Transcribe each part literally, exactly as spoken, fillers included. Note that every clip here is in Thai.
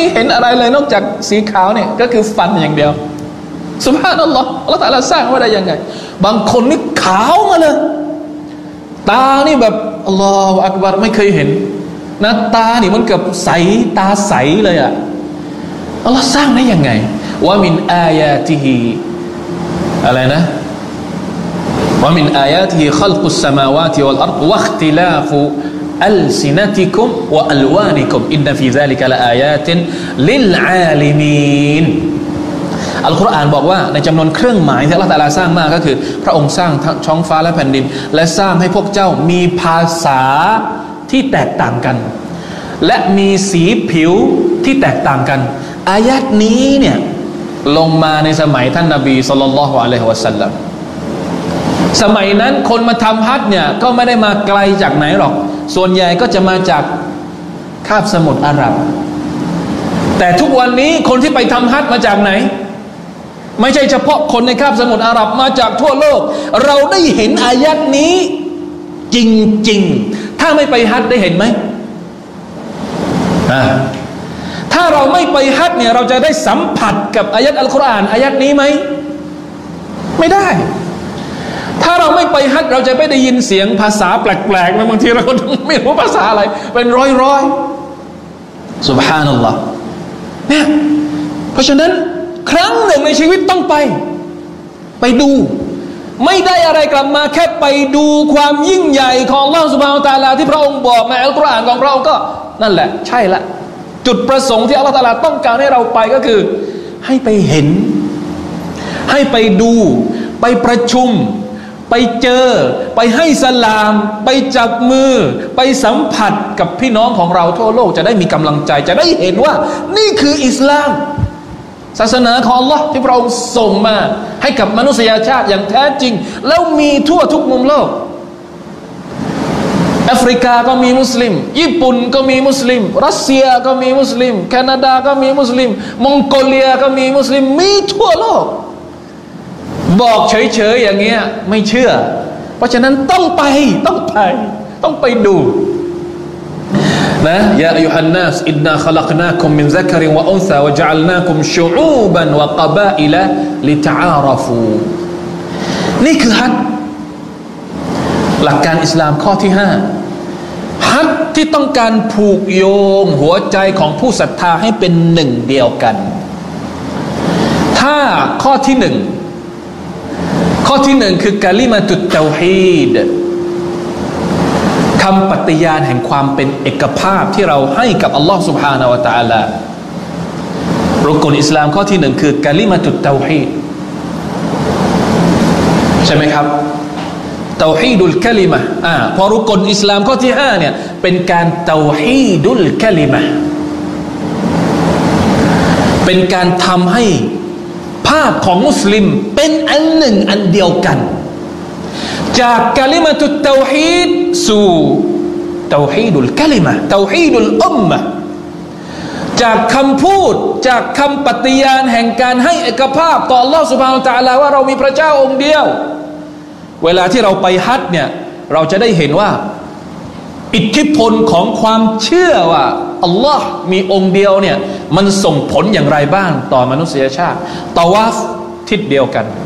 เห็นอะไรเลยนอกจากสีขาวเนี่ยก็คือฟันอย่างเดียวซุบฮานัลลอฮ์อัลเลาะห์ตะอาลาสร้างว่าได้ยังไงบางคนนี่ขาวมาเลยตานี่แบบอัลลอฮฺอักบัรไม่เคยเห็นนะตานี่มันเกือบใสตาใสเลยอ่ะอัลลอฮ์สร้างได้ยังไงวะมินอายาติฮิอะไรนะวะมินอายาติฮิคัลกุสสมาวาติวัลอัรฎวะอิคติลาฟุอัลซินะติกุมวะอัลวานิกุมอินนะฟีซาลิกะละอายาตินลิลอาลิมีนอัลกุรอานบอกว่าในจำนวนเครื่องหมายที่อัลเลาะห์ตะอาลาสร้างมาก็คือพระองค์สร้างท้องฟ้าและแผ่นดินและสร้างให้พวกเจ้ามีภาษาที่แตกต่างกันและมีสีผิวที่แตกต่างกันอายะห์นี้เนี่ยลงมาในสมัยท่านนบีศ็อลลัลลอฮุอะลัยฮิวะซัลลัมสมัยนั้นคนมาทำฮัจญ์เนี่ยก็ไม่ได้มาไกลจากไหนหรอกส่วนใหญ่ก็จะมาจากคาบสมุทรอาหรับแต่ทุกวันนี้คนที่ไปทำฮัจญ์มาจากไหนไม่ใช่เฉพาะคนในคาบสมุทรอาหรับมาจากทั่วโลกเราได้เห็นอายะห์นี้จริงๆถ้าไม่ไปฮัจญ์ได้เห็นไหมอ่าถ้าเราไม่ไปฮัจญ์เนี่ยเราจะได้สัมผัสกับอายะห์อัลกุรอานอายะห์นี้ไหมไม่ได้ถ้าเราไม่ไปฮัจญ์เราจะไม่ได้ยินเสียงภาษาแปลกๆบางทีเราก็ไม่รู้ภาษาอะไรเป็นร้อยๆซุบฮานัลลอฮ์เนี่ยเพราะฉะนั้นครั้งหนึ่งในชีวิตต้องไปไปดูไม่ได้อะไรกลับมาแค่ไปดูความยิ่งใหญ่ของอัลเลาะห์ซุบฮานะฮูวะตะอาลาที่พระองค์บอกในอัลกุรอานของพระองค์ก็นั่นแหละใช่ละจุดประสงค์ที่อัลเลาะห์ตะอาลาต้องการให้เราไปก็คือให้ไปเห็นให้ไปดูไปประชุมไปเจอไปให้สลามไปจับมือไปสัมผัสกับพี่น้องของเราทั่วโลกจะได้มีกำลังใจจะได้เห็นว่านี่คืออิสลามศาสนาของอัลลอฮ์ที่พระองค์ส่งมาให้กับมนุษยชาติอย่างแท้จริงแล้วมีทั่วทุกมุมโลกแอฟริกาก็มีมุสลิมญี่ปุ่นก็มีมุสลิมรัสเซียก็มีมุสลิมแคนาดาก็มีมุสลิมมองโกเลียก็มีมุสลิมมีทั่วโลกบอกเฉยๆอย่างเงี้ยไม่เชื่อเพราะฉะนั้นต้องไปต้องไปต้องไปดูนะยาอัยยูฮันนัสอินนาขลักนาคุมมินซักรินวะอุนซาวะจัลนาคุมชุอูบันวะกะบาอิละลิตะอาราฟูนี่คือฮัจญ์หลักการอิสลามข้อที่ห้าฮัจญ์ที่ต้องการผูกโยงหัวใจของผู้ศรัทธาให้เป็นหนึ่งเดียวกันถ้าข้อที่หนึ่งข้อที่หนึ่งคือกะลิมะตุตเตาฮีดคำปฏิญาณแห่งความเป็นเอกภาพที่เราให้กับอัลลอฮ์ سبحانه และ تعالى รุกนอิสลามข้อที่หนึ่งคือกะลิมะตุตเตาฮีดใช่ไหมครับเตาฮีดุลกะลิมะอ่าพอรุกนอิสลามข้อที่ห้าเนี่ยเป็นการเตาฮีดุลกะลิมะเป็นการทำให้ภาพของมุสลิมเป็นอันหนึ่งอันเดียวกันจากกะลิมะตุตเตาฮีดสู่เตาฮีดุลกะลิมะเตาฮีดุลอุมมะจากคำพูดจากคำปฏิญาณแห่งการให้เอกภาพต่อ Allah Subhanahu Wa Taala ว่าเรามีพระเจ้าองค์เดียวเวลาที่เราไปฮัจญ์เนี่ยเราจะได้เห็นว่าอิทธิพลของความเชื่อว่าอัลลอฮ์มีองค์เดียวเนี่ยมันส่งผลอย่างไรบ้างต่อมนุษยชาติตาวาฟทิศเดียวกัน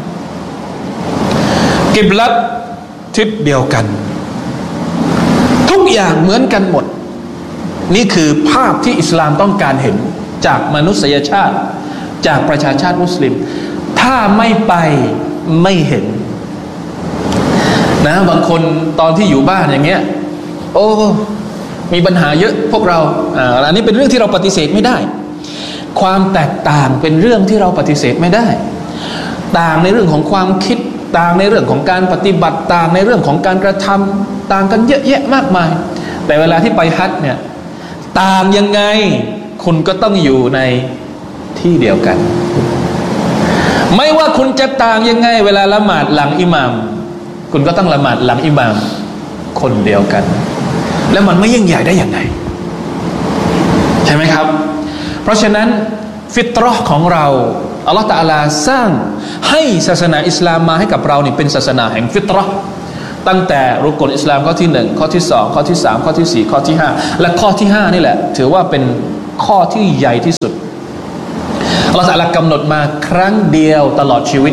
กิบลัตทิศเดียวกันทุกอย่างเหมือนกันหมดนี่คือภาพที่อิสลามต้องการเห็นจากมนุษยชาติจากประชาชาติมุสลิมถ้าไม่ไปไม่เห็นนะบางคนตอนที่อยู่บ้านอย่างเงี้ยโอ้มีปัญหาเยอะพวกเราอ่าอันนี้เป็นเรื่องที่เราปฏิเสธไม่ได้ความแตกต่างเป็นเรื่องที่เราปฏิเสธไม่ได้ต่างในเรื่องของความคิดต่างในเรื่องของการปฏิบัติต่างในเรื่องของการกระทำต่างกันเยอะแยะมากมายแต่เวลาที่ไปฮัจญ์เนี่ยต่างยังไงคุณก็ต้องอยู่ในที่เดียวกันไม่ว่าคุณจะต่างยังไงเวลาละหมาดหลังอิหม่ามคุณก็ต้องละหมาดหลังอิหม่ามคนเดียวกันแล้วมันไม่ยิ่งใหญ่ได้ยังไงใช่ไหมครับเพราะฉะนั้นฟิตเราะห์ของเราอัลลอฮฺตะอาลาสร้างให้ศาสนาอิสลามมาให้กับเรานี่เป็นศาสนาแห่งฟิตเราะห์ตั้งแต่รุกนอิสลามข้อที่หนึ่งข้อที่สองข้อที่สามข้อที่สี่ข้อที่ห้าและข้อที่ห้านี่แหละถือว่าเป็นข้อที่ใหญ่ที่สุดอัลเลาะห์ตะอาลากำหนดมาครั้งเดียวตลอดชีวิต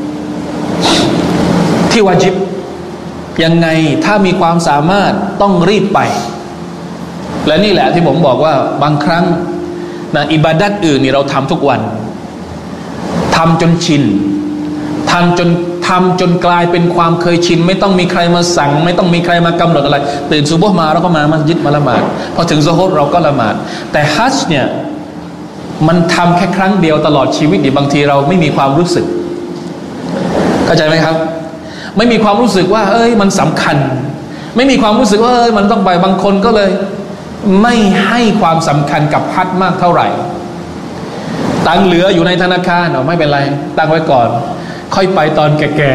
ที่วาญิบยังไงถ้ามีความสามารถต้องรีบไปและนี่แหละที่ผมบอกว่าบางครั้งนะอิบาดัตอื่นนี่เราทำทุกวันทำจนชินทำจนทำจนกลายเป็นความเคยชินไม่ต้องมีใครมาสั่งไม่ต้องมีใครมากำหนดอะไรตื่นซุบฮ์มาเราก็มามัสยิดมาละหมาดพอถึงซุฮรเราก็ละหมาดแต่ฮัจญ์เนี่ยมันทำแค่ครั้งเดียวตลอดชีวิตดิบางทีเราไม่มีความรู้สึกเข้าใจไหมครับไม่มีความรู้สึกว่าเอ้ยมันสำคัญไม่มีความรู้สึกว่าเอ้ยมันต้องไปบางคนก็เลยไม่ให้ความสำคัญกับฮัจญ์มากเท่าไหร่ตังเหลืออยู่ในธนาคารเอาไม่เป็นไรตั้งไว้ก่อนค่อยไปตอนแก่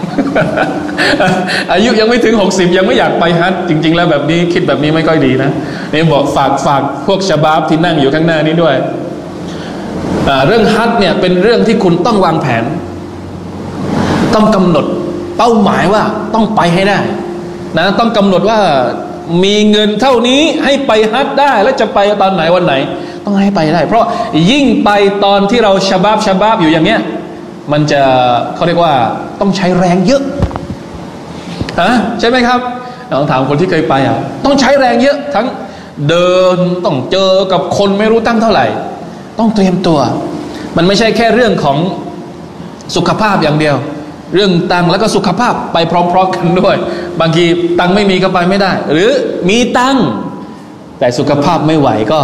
ๆ อายุยังไม่ถึงหกสิบยังไม่อยากไปฮัจญ์จริงๆแล้วแบบนี้คิดแบบนี้ไม่ค่อยดีนะนี่บอกฝากฝากพวกชะบาบที่นั่งอยู่ข้างหน้านี้ด้วยเรื่องฮัจญ์เนี่ยเป็นเรื่องที่คุณต้องวางแผนต้องกำหนดเป้าหมายว่าต้องไปให้ได้นะต้องกำหนดว่ามีเงินเท่านี้ให้ไปฮัจญ์ได้แล้วจะไปตอนไหนวันไหนต้องให้ไปได้เพราะยิ่งไปตอนที่เราชะบาบชะบาบอยู่อย่างเนี้ยมันจะเขาเรียกว่าต้องใช้แรงเยอะฮะใช่ไหมครับลองถามคนที่เคยไปอ่ะต้องใช้แรงเยอะทั้งเดินต้องเจอกับคนไม่รู้ตั้งเท่าไหร่ต้องเตรียมตัวมันไม่ใช่แค่เรื่องของสุขภาพอย่างเดียวเรื่องตังแล้วก็สุขภาพไปพร้อมๆกันด้วยบางทีตังไม่มีก็ไปไม่ได้หรือมีตังแต่สุขภาพไม่ไหวก็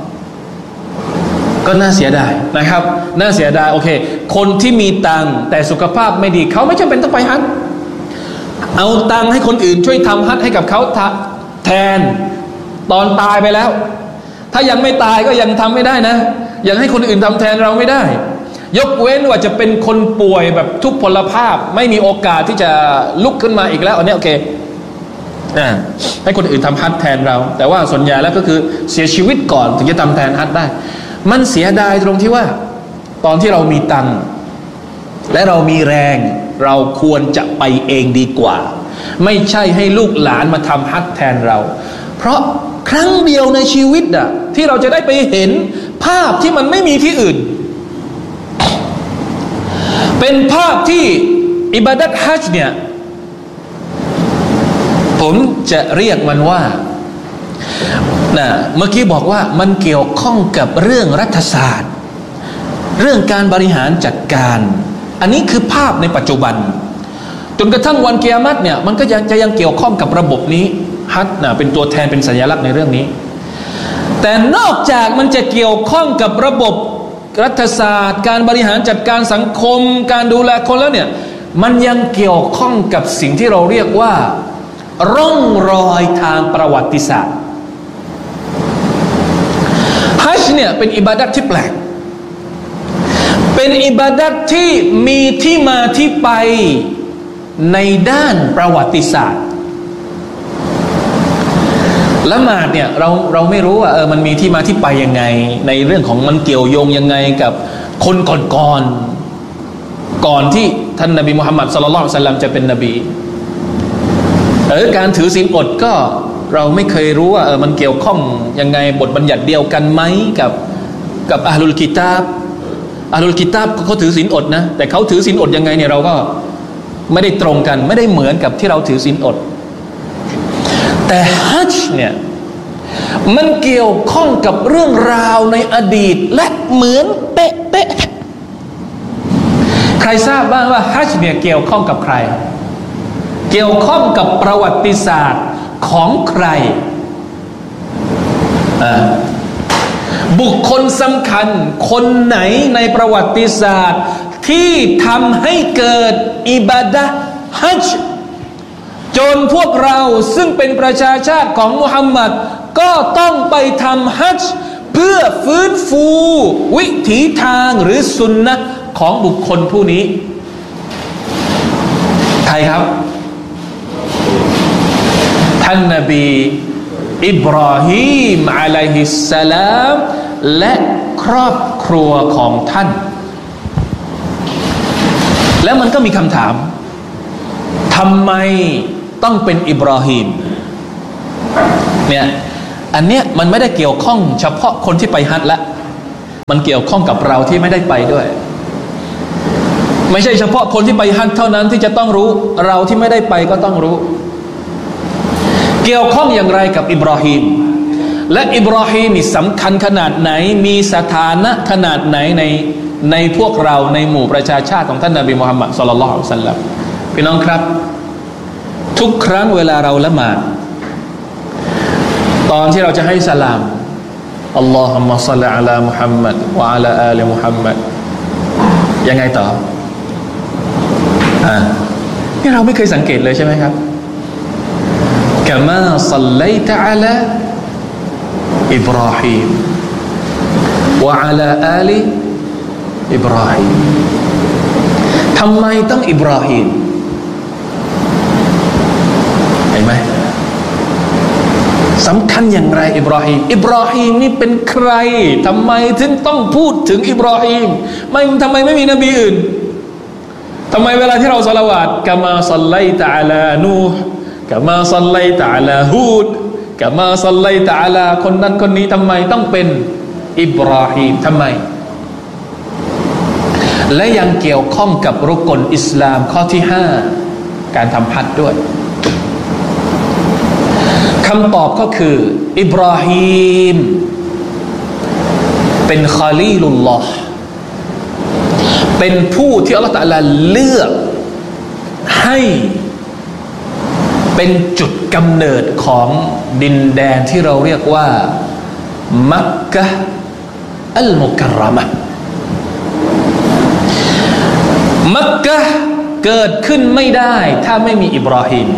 ก็น่าเสียดายนะครับน่าเสียดายโอเคคนที่มีตังแต่สุขภาพไม่ดีเขาไม่จำเป็นต้องไปฮัจญ์เอาตังให้คนอื่นช่วยทำฮัจญ์ให้กับเขาแทนตอนตายไปแล้วถ้ายังไม่ตายก็ยังทำไม่ได้นะยังให้คนอื่นทำแทนเราไม่ได้ยกเว้นว่าจะเป็นคนป่วยแบบทุพพลภาพไม่มีโอกาสที่จะลุกขึ้นมาอีกแล้วอันนี้โอเคอ่าให้คนอื่นทำฮัจญ์แทนเราแต่ว่าส่วนใหญ่แล้วก็คือเสียชีวิตก่อนถึงจะทำแทนฮัจญ์ได้มันเสียดายตรงที่ว่าตอนที่เรามีตังค์และเรามีแรงเราควรจะไปเองดีกว่าไม่ใช่ให้ลูกหลานมาทำฮัจญ์แทนเราเพราะครั้งเดียวในชีวิตอะที่เราจะได้ไปเห็นภาพที่มันไม่มีที่อื่นเป็นภาพที่อิบาดัตฮัจญ์เนี่ยผมจะเรียกมันว่านะเมื่อกี้บอกว่ามันเกี่ยวข้องกับเรื่องรัฐศาสตร์เรื่องการบริหารจัดการอันนี้คือภาพในปัจจุบันจนกระทั่งวันกิยามะฮ์เนี่ยมันก็ยังจะยังเกี่ยวข้องกับระบบนี้ฮัจญ์นะเป็นตัวแทนเป็นสัญลักษณ์ในเรื่องนี้แต่นอกจากมันจะเกี่ยวข้องกับระบบรัฐศาสตร์การบริหารจัดการสังคมการดูแลคนแล้วเนี่ยมันยังเกี่ยวข้องกับสิ่งที่เราเรียกว่าร่องรอยทางประวัติศาสตร์ฮัจญ์เนี่ยเป็นอิบาดัตที่แปลกเป็นอิบาดัตที่มีที่มาที่ไปในด้านประวัติศาสตร์ละหมาดเนี่ยเราเราไม่รู้ว่าเออมันมีที่มาที่ไปยังไงในเรื่องของมันเกี่ยวโยงยังไงกับคนก่อนก่อนก่อนที่ท่านนบีมุฮัมมัดศ็อลลัลลอฮุอะลัยฮิวะซัลลัมจะเป็นนบีเออการถือศีลอดก็เราไม่เคยรู้ว่าเออมันเกี่ยวข้องยังไงบทบัญญัติเดียวกันไหมกับกับอะห์ลุลกิตาบอะห์ลุลกิตาบเขาถือศีลอดนะแต่เขาถือศีลอดยังไงเนี่ยเราก็ไม่ได้ตรงกันไม่ได้เหมือนกับที่เราถือศีลอดแต่ฮัจญ์เนี่ยมันเกี่ยวข้องกับเรื่องราวในอดีตและเหมือนเป๊ะๆใครทราบบ้างว่าฮัจญ์เนี่ยเกี่ยวข้องกับใครเกี่ยวข้องกับประวัติศาสตร์ของใครบุคคลสำคัญคนไหนในประวัติศาสตร์ที่ทำให้เกิดอิบาดะห์ฮัจญ์จนพวกเราซึ่งเป็นประชาชาติของมุฮัมมัดก็ต้องไปทำฮัจญ์เพื่อฟื้นฟูวิถีทางหรือสุนนะห์ของบุคคลผู้นี้ใครครับท่านนบีอิบราฮีมอะลัยฮิสสลามและครอบครัวของท่านแล้วมันก็มีคำถามทำไมต้องเป็นอิบราฮีมเนี่ยอันเนี้ยมันไม่ได้เกี่ยวข้องเฉพาะคนที่ไปฮัจญ์ละมันเกี่ยวข้องกับเราที่ไม่ได้ไปด้วยไม่ใช่เฉพาะคนที่ไปฮัจญ์เท่านั้นที่จะต้องรู้เราที่ไม่ได้ไปก็ต้องรู้เกี่ยวข้องอย่างไรกับอิบราฮิมและอิบราฮิมนี่สำคัญขนาดไหนมีสถานะขนาดไหนในในพวกเราในหมู่ประชาชาติของท่านนบีมุฮัมมัดศ็อลลัลลอฮุอะลัยฮิวะซัลลัมพี่น้องครับทุกครั้งเวลาเราละหมาดตอนที่เราจะให้สลามอัลลอฮุมมะศ็อลลิอะลามุฮัมมัดวะอะลาอาลิมุฮัมมัดยังไงต่ออ่านี่เราไม่เคยสังเกตเลยใช่ไหมครับกะมาศ็อลลัยตะอะลาอิบราฮิมวะอะลาอาลิอิบราฮิมทำไมต้องอิบราฮิมเห็นไหมสำคัญอย่างไรอิบราฮิมอิบราฮิมนี่เป็นใครทำไมถึงต้องพูดถึงอิบราฮิมไม่ทำไมไม่มีนบีอื่นทำไมเวลาที่เราศอลาวาตกะมาศ็อลลัยตะอะลานูห์กะมาศ็อลลัยตะอะลาฮูดกะมาศ็อลลัยตะอะลาคนนั้นคนนี้ทำไมต้องเป็นอิบราฮิมทำไมและยังเกี่ยวข้องกับรุกนอิสลามข้อที่ห้าการทำฮัจญ์ด้วยคำตอบก็คืออิบราฮิมเป็นคอลีลุลลอฮ์เป็นผู้ที่อัลลอฮฺตะอาลาเลือกให้เป็นจุดกำเนิดของดินแดนที่เราเรียกว่ามักกะฮ์อัลมุกัรรมะฮ์มักกะฮ์เกิดขึ้นไม่ได้ถ้าไม่มีอิบราฮิม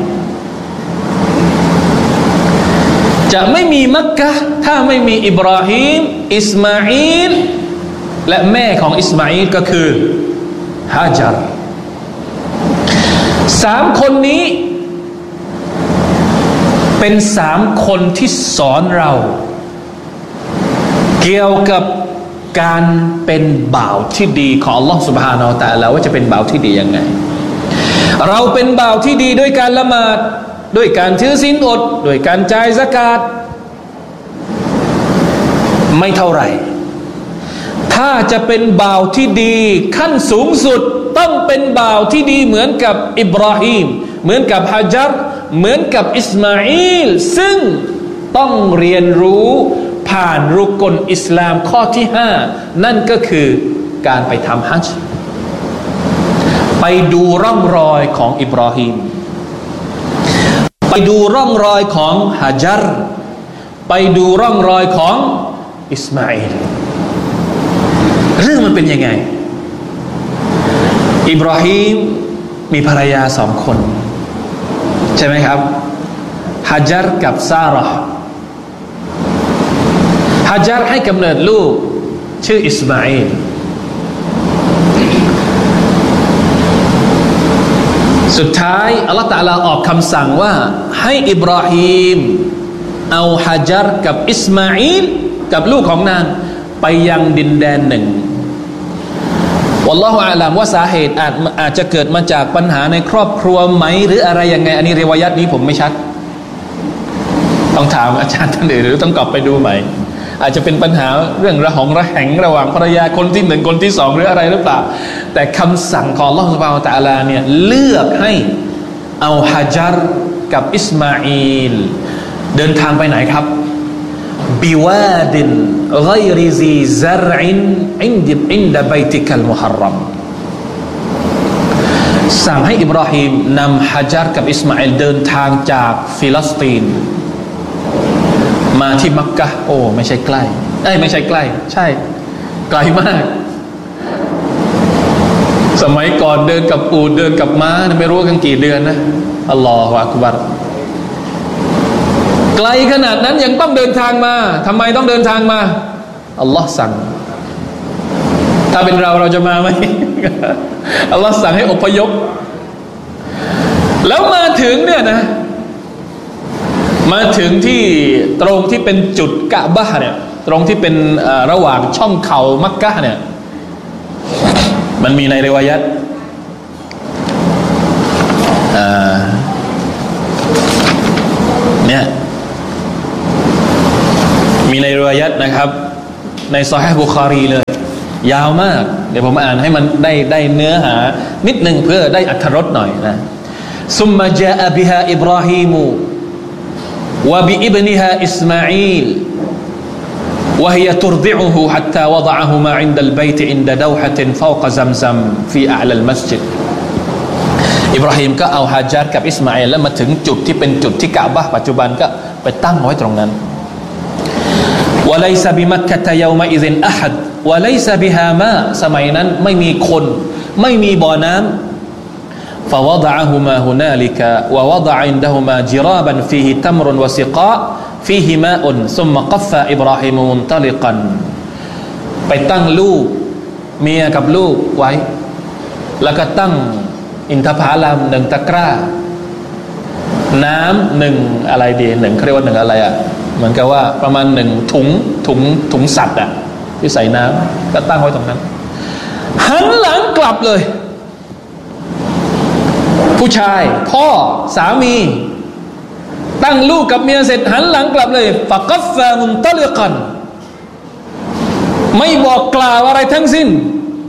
จะไม่มีมักกะฮ์ถ้าไม่มีอิบราฮิมอิสมาอีลและแม่ของอิสมาอีลก็คือฮาจาร์สามคนนี้เป็นสามคนที่สอนเราเกี่ยวกับการเป็นบ่าวที่ดีของอัลลอฮฺซุบฮานะฮูวะตะอาลาว่าจะเป็นบ่าวที่ดียังไงเราเป็นบ่าวที่ดีด้วยการละหมาดด้วยการถือศีลอดด้วยการจ่ายซะกาตไม่เท่าไหร่ถ้าจะเป็นบ่าวที่ดีขั้นสูงสุดต้องเป็นบ่าวที่ดีเหมือนกับอิบราฮิมเหมือนกับฮาจาร์เหมือนกับอิสมาอีลซึ่งต้องเรียนรู้ผ่านรุกลอิสลามข้อที่ห้านั่นก็คือการไปทำฮัจญ์ไปดูร่องรอยของอิบราฮิมไปดูร่องรอยของฮาจาร์ไปดูร่องรอยของอิสมาอีลเรื่องมันเป็นยังไงอิบราฮิมมีภรรยาสองคนใช่ไหมครับฮาจาร์กับซาเราะห์ฮาจาร์ให้กำเนิดลูกชื่ออิสมาอีลสุดท้ายอัลลอฮฺตะอาลาออกคำสั่งว่าให้อิบราฮิมเอาฮาจาร์กับอิสมาอีลกับลูกของนางไปยังดินแดนหนึ่งวัลลอฮุอาลัมว่าสาเหตุอาจอาจจะเกิดมาจากปัญหาในครอบครัวไหมหรืออะไรยังไงอันนี้ริวายัตนี้ผมไม่ชัดต้องถามอาจารย์ท่านอื่นหรือต้องกลับไปดูใหม่อาจจะเป็นปัญหาเรื่องระหองระแหงระหว่างภรรยาคนที่หนึ่งคนที่สองหรืออะไรหรือเปล่าแต่คำสั่งของอัลลอฮฺซุบฮานะฮูวะตะอาลาเนี่ยเลือกให้เอาฮาจาร์กับอิสมาอีลเดินทางไปไหนครับบิวาดินไกรซีซรอินอินดอินดะบัยติกัลมุฮัรรัมสั่งให้อิบราฮิมนำฮาจาร์กับอิสมาอีลเดินทางจากฟิลิสตีนมาที่มักกะฮ์โอ้ไม่ใช่ใกล้เอ้ยไม่ใช่ใกล้ใช่ไกลมากสมัยก่อนเดินกับอูฐเดินกับม้าไม่รู้กันกี่เดือนนะอัลลอฮฺอักบัรไกลขนาดนั้นยังต้องเดินทางมาทำไมต้องเดินทางมาอัลลอฮ์สั่งถ้าเป็นเราเราจะมาไหมอัลลอฮ์สั่งให้อพยพแล้วมาถึงเนี่ยนะมาถึงที่ตรงที่เป็นจุดกะบะห์เนี่ยตรงที่เป็นระหว่างช่องเขามักกะฮ์เนี่ยมันมีในริวายัตเนี่ยมีในริวายัตนะครับในซอฮีฮ์บุคอรีเลยยาวมากเดี๋ยวผมอ่านให้มันได้ได้เนื้อหานิดนึงเพื่อได้อรรถรสหน่อยนะซุมมาจาอะบิฮาอิบราฮีมวะบิอิบนิฮาอิสมาอีลوهي ترضعه حتى وضعهما عند البيت عند دوحة فوق زمزم في أعلى المسجد อิบราฮิมก็เอาฮาญาร์กับอิสมาอีลแล้วมาถึงจุดที่เป็นจุดที่กะบะห์ปัจจุบันก็ไปตั้งไว้ตรงนั้น وليس بمكة يومئذ أحد وليس بها ماء สมัยนั้นไม่มีคนไม่มีบ่อน้ำ فوضعهما هنالك ووضع عندهما جرابا فيه تمر وسقاء فيه ماء ثم قفى إبراهيم منطلقا ไปตั้งลูกเมียกับลูกไว้แล้วก็ตั้งอินทผลัมหนึ่งตะกร้าน้ำหนึ่งอะไรดีหนึ่งเขาเรียกว่าหนึ่งอะไรอ่ะเหมือนกับว่าประมาณหนึ่งถุงถุงถุงสัตว์อ่ะที่ใส่น้ำก็ตั้งไว้ตรงนั้นหันหลังกลับเลยผู้ชายพ่อสามีตั้งลูกกับเมียเสร็จหันหลังกลับเลยฟะกัฟฟามุนตะลิกันไม่บอกกล่าวอะไรทั้งสิ้น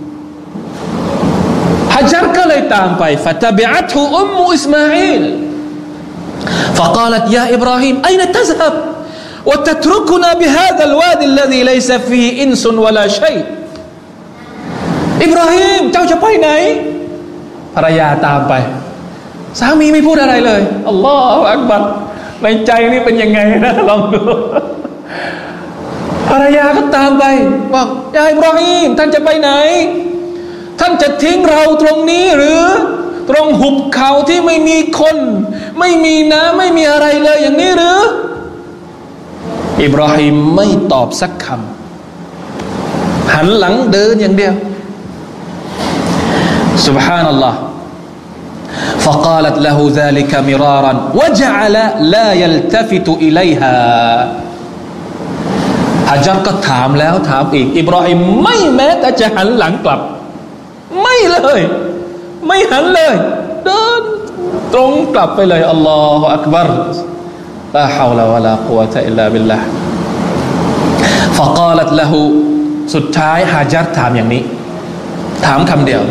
ฮะญาร์ก็เลยตามไปฟะตะบิอะตุอุมมุอิสมาอีล فقالت يا إبراهيم أين تذهب وتتركنا بهذا الوادي الذي ليس فيه إنس ولا شيء อิบราฮิมเจ้าจะไปไหนภรรยาตามไปสามีไม่พูดอะไรเลยอัลลอฮฺอักบัรในใจนี่เป็นยังไงนะลองดูภรรยาก็ตามไปบอกยาอิบราฮิมท่านจะไปไหนท่านจะทิ้งเราตรงนี้หรือตรงหุบเขาที่ไม่มีคนไม่มีน้ำไม่มีอะไรเลยอย่างนี้หรืออิบราฮิมไม่ตอบสักคำหันหลังเดินอย่างเดียวซุบฮานัลลอฮ์ فقالت له ذلك مرارا وجعل لا يلتفت إليها ฮะญาร์ก็ถามแล้วถามอีกอิบราฮิมไม่แม้แต่จะหันหลังกลับไม่เลยไม่หันเลยเดินตรงกลับไปเลยอัลลอฮฺอักบัรลาฮาวลาวะลากุวะตะอิลลาบิลลาห์ فقالت له สุดท้ายฮะญาร์ถามอย่างนี้ถามคำเดียว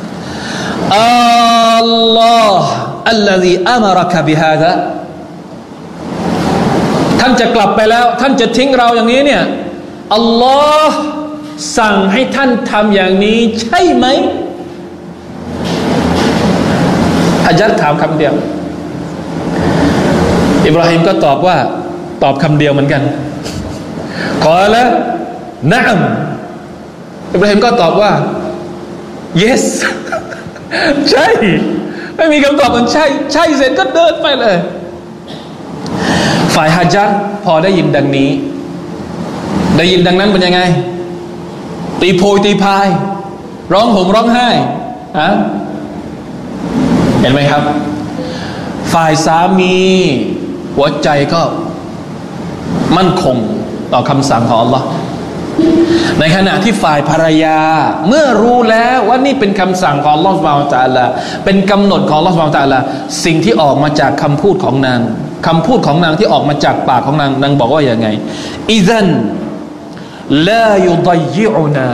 อัลลอฮฺอัลลซีอะมะรักะบิฮาซาท่านจะกลับไปแล้วท่านจะทิ้งเราอย่างนี้เนี่ยอัลลอฮฺสั่งให้ท่านทำอย่างนี้ใช่ไหมฮะญาร์ถามคำเดียวอิบราฮิมก็ตอบว่าตอบคำเดียวเหมือนกันกอละนะอัมอิบราฮิมก็ตอบว่า yes ใช่ไม่มีคำตอบมันใช่ใช่เสร็จก็เดินไปเลยฝ่ายฮะญาร์พอได้ยินดังนี้ได้ยินดังนั้นเป็นยังไงตีโพยตีพายร้องห่มร้องไห้ฮะเห็นไหมครับฝ่ายสามีหัวใจก็มั่นคงต่อคำสั่งของอัลลอฮ์ในขณะที่ฝ่ายภรรยาเมื่อรู้แล้วว่านี่เป็นคำสั่งของอัลลอฮ์ซุบฮานะฮูวะตะอาลาเป็นกำหนดของอัลลอฮ์ซุบฮานะฮูวะตะอาลาสิ่งที่ออกมาจากคำพูดของนางคำพูดของนางที่ออกมาจากปากของนางนางบอกว่าอย่างไงอิซันลายุฎยิอุนา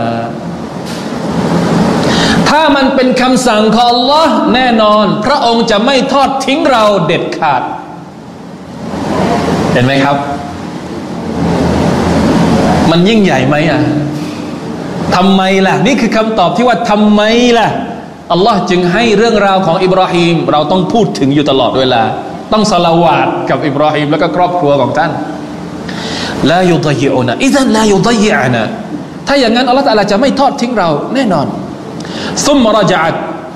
ถ้ามันเป็นคำสั่งของ Allah แน่นอนพระองค์จะไม่ทอดทิ้งเราเด็ดขาดเห็นไหมครับมันยิ่งใหญ่ไหมอ่ะทำไมล่ะนี่คือคำตอบที่ว่าทำไมล่ะอัลลอฮ์จึงให้เรื่องราวของอิบราฮิมเราต้องพูดถึงอยู่ตลอดเวลาต้องศอลาวาตกับอิบราฮิมแล้วก็ครอบครัวของท่านลายุฎยิอุนะอิซันลายุฎยิอนะถ้าอย่างนั้นอัลลอฮ์ตะอาลาจะไม่ทอดทิ้งเราแน่นอนثم رجعت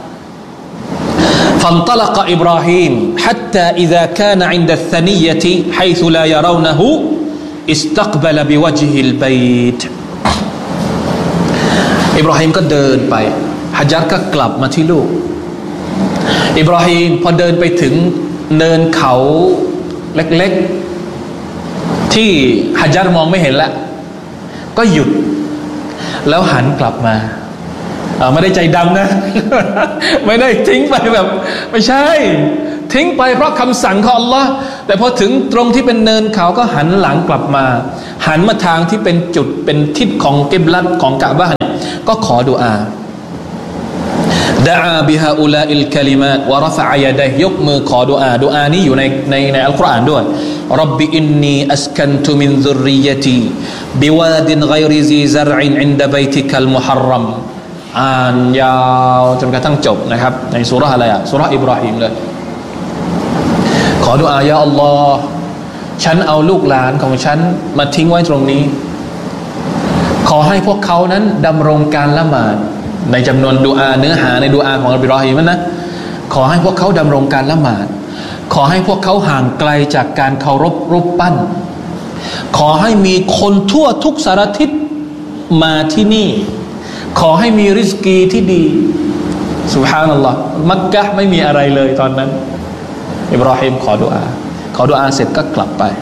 فانطلق إبراهيم حتى إذا كان عند الثنية حيث لا يرونه استقبل بوجه البيت อิบราฮิมก็เดินไปฮะญาร์ก็กลับมาที่ลูกอิบราฮิมพอเดินไปถึงเนินเขาเล็กๆที่ฮะญาร์มองไม่เห็นละก็หยุดแล้วหันกลับมาไม่ได้ใจดำนะไม่ได้ทิ้งไปแบบไม่ใช่ทิ้งไปเพราะคำสั่งของอัลลอฮ์แต่พอถึงตรงที่เป็นเนินเขาก็หันหลังกลับมาหันมาทางที่เป็นจุดเป็นทิศของกิบลัตของกะบะห์เนี่ยก็ขอดุอาดะอาบิฮาอุลาอิลกะลิมาตวะรฟะอะยะดัยยกมือขอดุอาดุอานี้อยู่ในในในอัลกุรอานด้วยร็อบบิอินนีอัสกันตุมินซุรริยะตีบิวาดินฆอยริซีซะรอินอินดะบัยติกัลมุฮัรรัมอ่านยาวจนกระทั่งจบนะครับในซูเราะห์อะไรอ่ะซูเราะห์อิบราฮิมเลยขอดุอายาอัลลอฮ์ฉันเอาลูกหลานของฉันมาทิ้งไว้ตรงนี้ขอให้พวกเขานั้นดำรงการละหมาดในจำนวนดุอาเนื้อหาในดุอาของอับดุลลอฮีมันนะขอให้พวกเขาดำรงการละหมาดขอให้พวกเขาห่างไกลจากการเคารพรูปปั้นขอให้มีคนทั่วทุกสารทิศมาที่นี่ขอให้มีริสกีที่ดีซุบฮานัลลอฮ์มักกะฮ์ไม่มีอะไรเลยตอนนั้นอิบราฮิมขอดุอาขอดุอาเสร็จก็กลับไป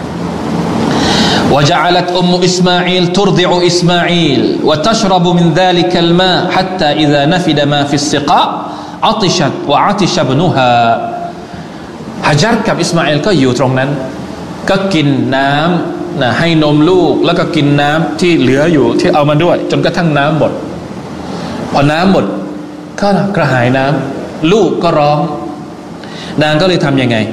وجعلت أم إسماعيل ترضع إسماعيل وتشرب من ذلك الماء حتى إذا نفد ما في السقاء عطشت وعطش ابنها ฮะญัรกับอิสมาอิลก็อยู่ตรงนั้นก็กินน้ำนะให้นมลูกแล้วก็กินน้ำที่เหลืออยู่ที่เอามาด้วยจนกระทั่งน้ำหมดพอน้ำหมดก็กระหายน้ำลูกก็ร้องนางก็เลยทำยังไง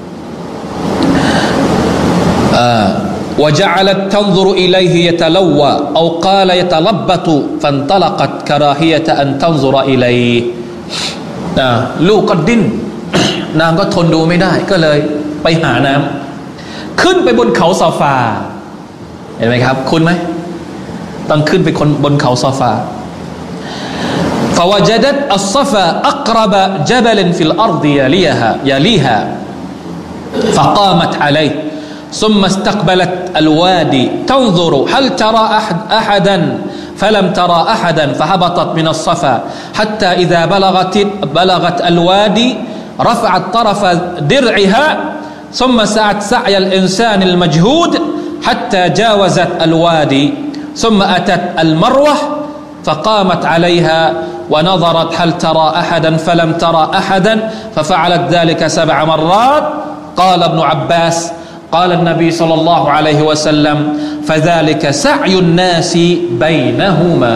وجعلت تنظر إليه يتلوى أو قال يتلبط فانطلقت كراهية أن تنظر إليه ลูกก็ดิ้นนางก็ทนดูไม่ได้ก็เลยไปหาน้ำขึ้นไปบนเขาซอฟาเห็นไหมครับคุณไหมต้องขึ้นไปคนบนเขาซอฟา فوجدت الصفا أقرب جبل في الأرض يليها يليها فقامت عليه ثم استقبلت الوادي تنظر هل ترى أحد أحدا فلم ترى أحدا فهبطت من الصفا حتى إذا بلغت بلغت الوادي رفعت طرف درعها ثم سعت سعي الإنسان المجهود حتى جاوزت الوادي ثم أتت المروة فقامت عليها ونظرت هل ترى أحدا فلم ترى أحدا ففعلت ذلك سبع مرات قال ابن عباس قال النبي صلى الله عليه وسلم فذلك سعي الناس بينهما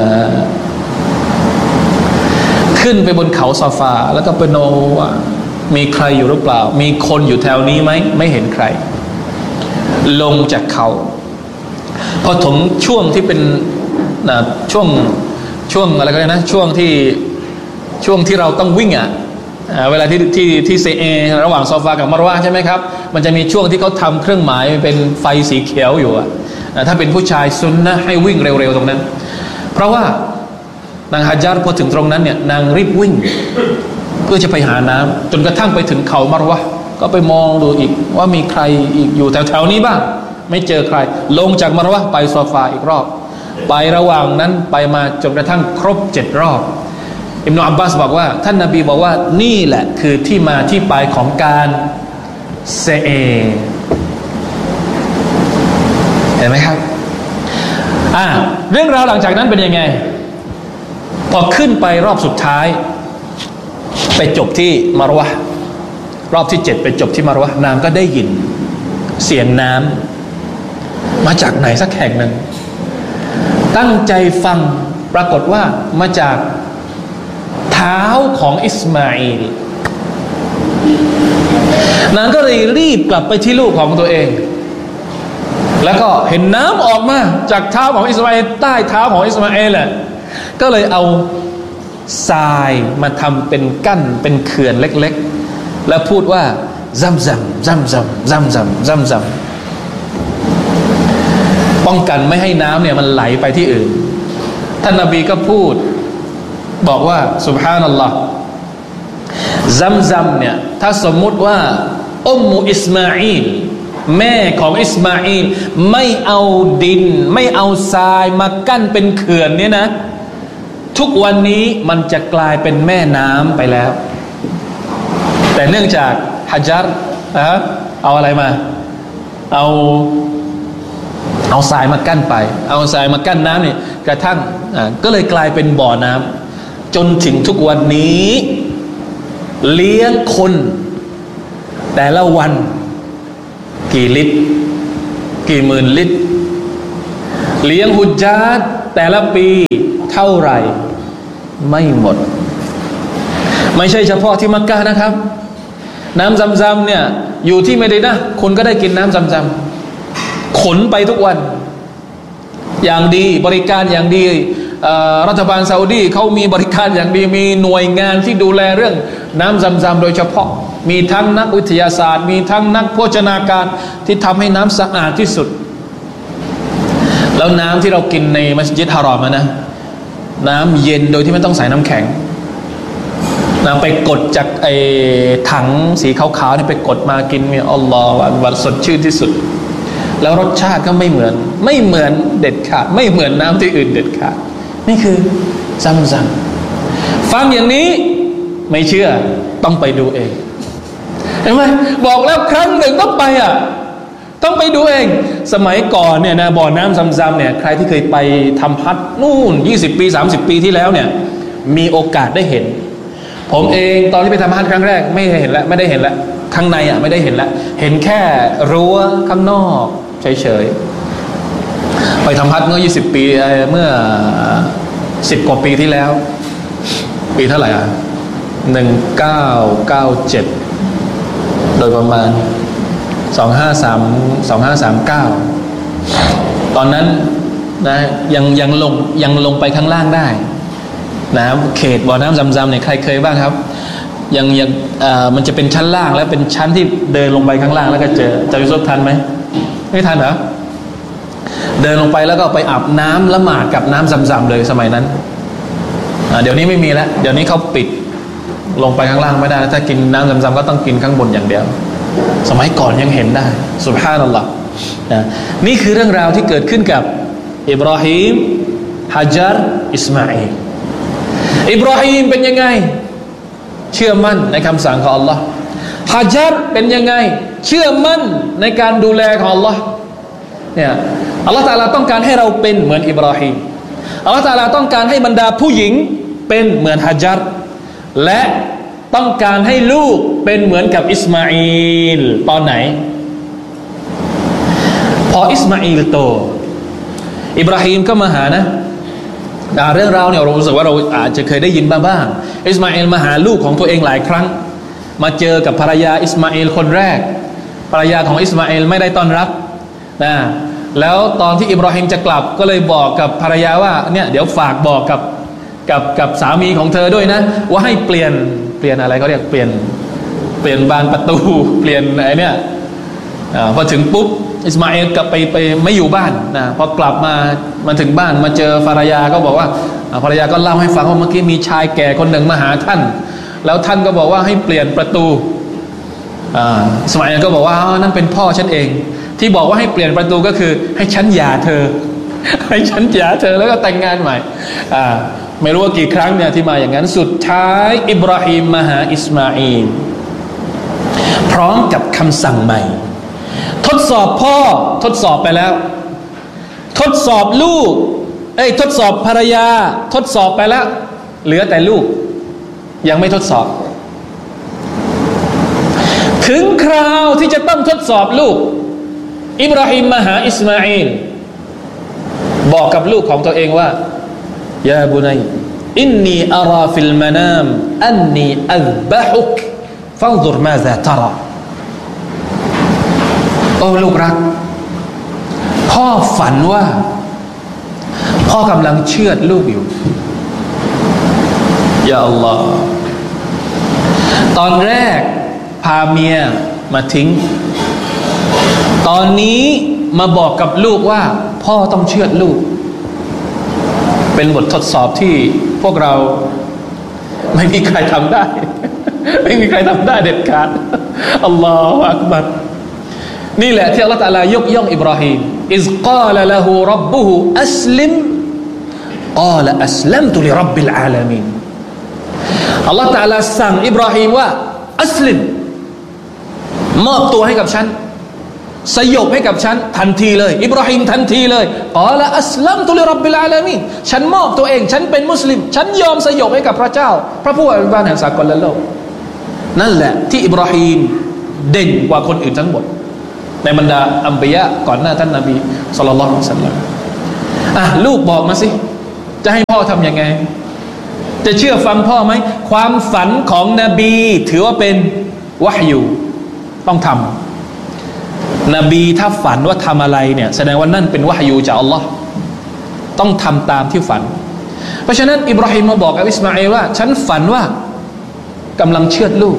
ขึ้นไปบนเขาซอฟาแล้วก็ไปโนว่ามีใครอยู่หรือเปล่ามีคนอยู่แถวนี้ไหมไม่เห็นใครลงจากเขาพอถึงช่วงที่เป็นนะช่วงช่วงอะไรก็ได้นะช่วงที่ช่วงที่เราต้องวิ่งอ่ะเวลาที่ที่ที่เซเอระหว่างซอฟากับมารวะใช่ไหมครับมันจะมีช่วงที่เขาทำเครื่องหมายเป็นไฟสีเขียวอยู่อ่ะถ้าเป็นผู้ชายซุนนะให้วิ่งเร็วๆตรงนั้นเพราะว่านางฮะญัรพอถึงตรงนั้นเนี่ยนางรีบวิ่งเพื่อจะไปหาน้ำจนกระทั่งไปถึงเขามารวะก็ไปมองดูอีกว่ามีใครอีกอยู่แถวๆนี้บ้างไม่เจอใครลงจากมารวะไปซอฟาอีกรอบไประหว่างนั้นไปมาจนกระทั่งครบเจ็ดรอบอิบนุอับบาสบอกว่าท่านนบีบอกว่านี่แหละคือที่มาที่ไปของการเซเอเห็นไหมครับอ่าเรื่องราวหลังจากนั้นเป็นยังไงพอขึ้นไปรอบสุดท้ายไปจบที่มารวะรอบที่เจ็ดไปจบที่มารวะนางก็ได้ยินเสียงน้ำมาจากไหนสักแห่งหนึ่งตั้งใจฟังปรากฏว่ามาจากเท้าของอิสมาอีลนางก็เลยรีบกลับไปที่ลูกของตัวเองแล้วก็เห็นน้ำออกมาจากเท้าของอิสมาอีลใต้เท้าของอิสมาอีลแหละก็เลยเอาทรายมาทำเป็นกั้นเป็นเขื่อนเล็กๆแล้วพูดว่าซัมซัมซัมซัมซัมซัมซัมซัมป้องกันไม่ให้น้ำเนี่ยมันไหลไปที่อื่นท่านนบีก็พูดบอกว่าซุบฮานัลลอฮ์ซัมซัมเนี่ยถ้าสมมุติว่าอุมมุอิสมาอีลแม่ของอิสมาอีลไม่เอาดินไม่เอาทรายมากั้นเป็นเขื่อนเนี่ยนะทุกวันนี้มันจะกลายเป็นแม่น้ำไปแล้วแต่เนื่องจากฮะญัรนะเอาอะไรมาเอาเอาทรายมากั้นไปเอาทรายมากั้นน้ำเนี่ยกระทั่งก็เลยกลายเป็นบ่อน้ำจนถึงทุกวันนี้เลี้ยงคนแต่ละวันกี่ลิตรกี่หมื่นลิตรเลี้ยงฮุจญาตแต่ละปีเท่าไหร่ไม่หมดไม่ใช่เฉพาะที่มักกะฮ์นะครับน้ำซัมซัมเนี่ยอยู่ที่ไม่ได้นะคุณก็ได้กินน้ำซัมซัมขนไปทุกวันอย่างดีบริการอย่างดีรัฐบาลซาอุดีเขามีบริการอย่างดีมีหน่วยงานที่ดูแลเรื่องน้ำซัมซัมโดยเฉพาะมีทั้งนักวิทยาศาสตร์มีทั้งนักโภชนาการที่ทำให้น้ำสะอาดที่สุดแล้วน้ำที่เรากินในมัสยิดฮารอมนะน้ำเย็นโดยที่ไม่ต้องใส่น้ำแข็งนะไปกดจากไอ้ถังสีขาวๆนี่ไปกดมากินมีอัลลอฮฺอักบัรสดชื่นที่สุดแล้วรสชาติก็ไม่เหมือนไม่เหมือนเด็ดขาดไม่เหมือนน้ำที่อื่นเด็ดขาดนี่คือซัมซัมฟังอย่างนี้ไม่เชื่อต้องไปดูเองเห็นไหมบอกแล้วครั้งหนึ่งต้องไปอ่ะต้องไปดูเองสมัยก่อนเนี่ยนะบ่อน้ำซัมซัมเนี่ยใครที่เคยไปทำฮัจญ์นู่นยี่สิบปีสามสิบปีที่แล้วเนี่ยมีโอกาสได้เห็นผมเองตอนที่ไปทำฮัจญ์ครั้งแรกไม่เห็นแล้วไม่ได้เห็นแล้วข้างในอ่ะไม่ได้เห็นแล้วเห็นแค่รั้วข้างนอกเฉยๆไปทำฮัจญ์เมื่อยี่สิบปีเมื่อสิบกว่าปีที่แล้วปีเท่าไหร่อ่ะหนึ่งเก้าเก้าเจ็ดโดยประมาณสองห้าสามสองห้าสามเก้าตอนนั้นนะยังยังลงยังลงไปข้างล่างได้นะเขตบ่อน้ำซัมซัมเนี่ยใครเคยบ้างครับยังยังเอ่อมันจะเป็นชั้นล่างแล้วเป็นชั้นที่เดินลงไปข้างล่างแล้วก็เจอจะยุบทันไหมไม่ทันเหรอเดินลงไปแล้วก็ไปอาบน้ำละหมาดกับน้ำซัมซัมเลยสมัยนั้นเดี๋ยวนี้ไม่มีแล้วเดี๋ยวนี้เขาปิดลงไปข้างล่างไม่ได้ถ้ากินน้ำซัมซัมก็ต้องกินข้างบนอย่างเดียวสมัยก่อนยังเห็นได้ซุบฮานัลลอฮ์นะนี่คือเรื่องราวที่เกิดขึ้นกับอิบราฮิมฮะญัรอิสมาอีลอิบราฮิมเป็นยังไงเชื่อมั่นในคำสั่งของ Allah ฮะญัรเป็นยังไงเชื่อมั่นในการดูแลของ Allah เนี่ยอัลลอฮฺตะอาลาต้องการให้เราเป็นเหมือนอิบราฮิมอัลลอฮฺตะอาลาต้องการให้บรรดาผู้หญิงเป็นเหมือนฮะญัรและต้องการให้ลูกเป็นเหมือนกับอิสมาอีลตอนไหนพออิสมาอีลโตอิบราฮิมก็มาหานะเรื่องราวเนี่ยเรารู้สึกว่าเราอาจจะเคยได้ยินมาบ้างอิสมาอีลมาหาลูกของตัวเองหลายครั้งมาเจอกับภรรยาอิสมาอีลคนแรกภรรยาของอิสมาอีลไม่ได้ต้อนรับนะแล้วตอนที่อิบราฮิมจะกลับก็เลยบอกกับภรรยาว่าเนี่ยเดี๋ยวฝากบอกกับกับกับสามีของเธอด้วยนะว่าให้เปลี่ยนเปลี่ยนอะไรเขาเรียกเปลี่ยนเปลี่ยนบานประตูเปลี่ยนอะไรเนี่ยพอถึงปุ๊บอิสมาอีลกลับไปไปไม่อยู่บ้านนะพอกลับมามาถึงบ้านมาเจอภรรยาก็บอกว่าภรรยาก็เล่าให้ฟังว่าเมื่อกี้มีชายแก่คนหนึ่งมาหาท่านแล้วท่านก็บอกว่าให้เปลี่ยนประตูอิสมาอีลก็บอกว่านั่นเป็นพ่อฉันเองที่บอกว่าให้เปลี่ยนประตูก็คือให้ฉันหย่าเธอให้ฉันหย่าเธอแล้วก็แต่งงานใหม่อ่าไม่รู้ว่ากี่ครั้งเนี่ยที่มาอย่างนั้นสุดท้ายอิบราฮิมมาหาอิสมาอีลพร้อมกับคำสั่งใหม่ทดสอบพ่อทดสอบไปแล้วทดสอบลูกเอ้ยทดสอบภรรยาทดสอบไปแล้วเหลือแต่ลูกยังไม่ทดสอบถึงคราวที่จะต้องทดสอบลูกอิบราฮิมมาหาอิสมาอีลบอกกับลูกของตัวเองว่ายาบุนัยอินนีอาราฟิลมานามอันนีอัซบะฮุกฟันซุรมาซาตะราโอ้ลูกรักพ่อฝันว่าพ่อกำลังเชือดลูกอยู่ยาอัลลอฮ์ตอนแรกพาเมียมาทิ้งตอนนี้มาบอกกับลูกว่าพ่อต้องเชือดลูกเป็นบททดสอบที่พวกเราไม่มีใครทำได้ไม่มีใครทำได้เด็ดขาดอัลลอฮฺอักบัรนี่แหละที่อัลลอฮฺตะอาลายกย่องอิบราฮิมอิซกาลละฮูร็อบบุฮูอัสลิมกาลอัสลัมตุลิร็อบบิลอาลามีนอัลลอฮฺตะอาลาสั่งอิบราฮิมว่าอัสลิมมอบตัวให้กับฉันสยบให้กับฉันทันทีเลยอิบราฮิมทันทีเลยกาลอัสลัมตุลิร็อบบิลอาลามีนฉันมอบตัวเองฉันเป็นมุสลิมฉันยอมสยบให้กับพระเจ้าพระผู้อภิบาลแห่งสากลโลกนั่นแหละที่อิบราฮิมเด่นกว่าคนอื่นทั้งหมดในบรรดาอัมบิยะก่อนหน้าท่านนบีศ็อลลัลลอฮุอะลัยฮิวะซัลลัมอ่ะลูกบอกมาสิจะให้พ่อทำยังไงจะเชื่อฟังพ่อไหมความฝันของนบีถือว่าเป็นวะฮยูต้องทำนบีถ้าฝันว่าทำอะไรเนี่ยแสดงว่านั่นเป็นวะฮยูจากอัลลอฮ์ต้องทำตามที่ฝันเพราะฉะนั้นอิบราฮิมมาบอกกับอิสมาอีลว่าฉันฝันว่ากำลังเชือดลูก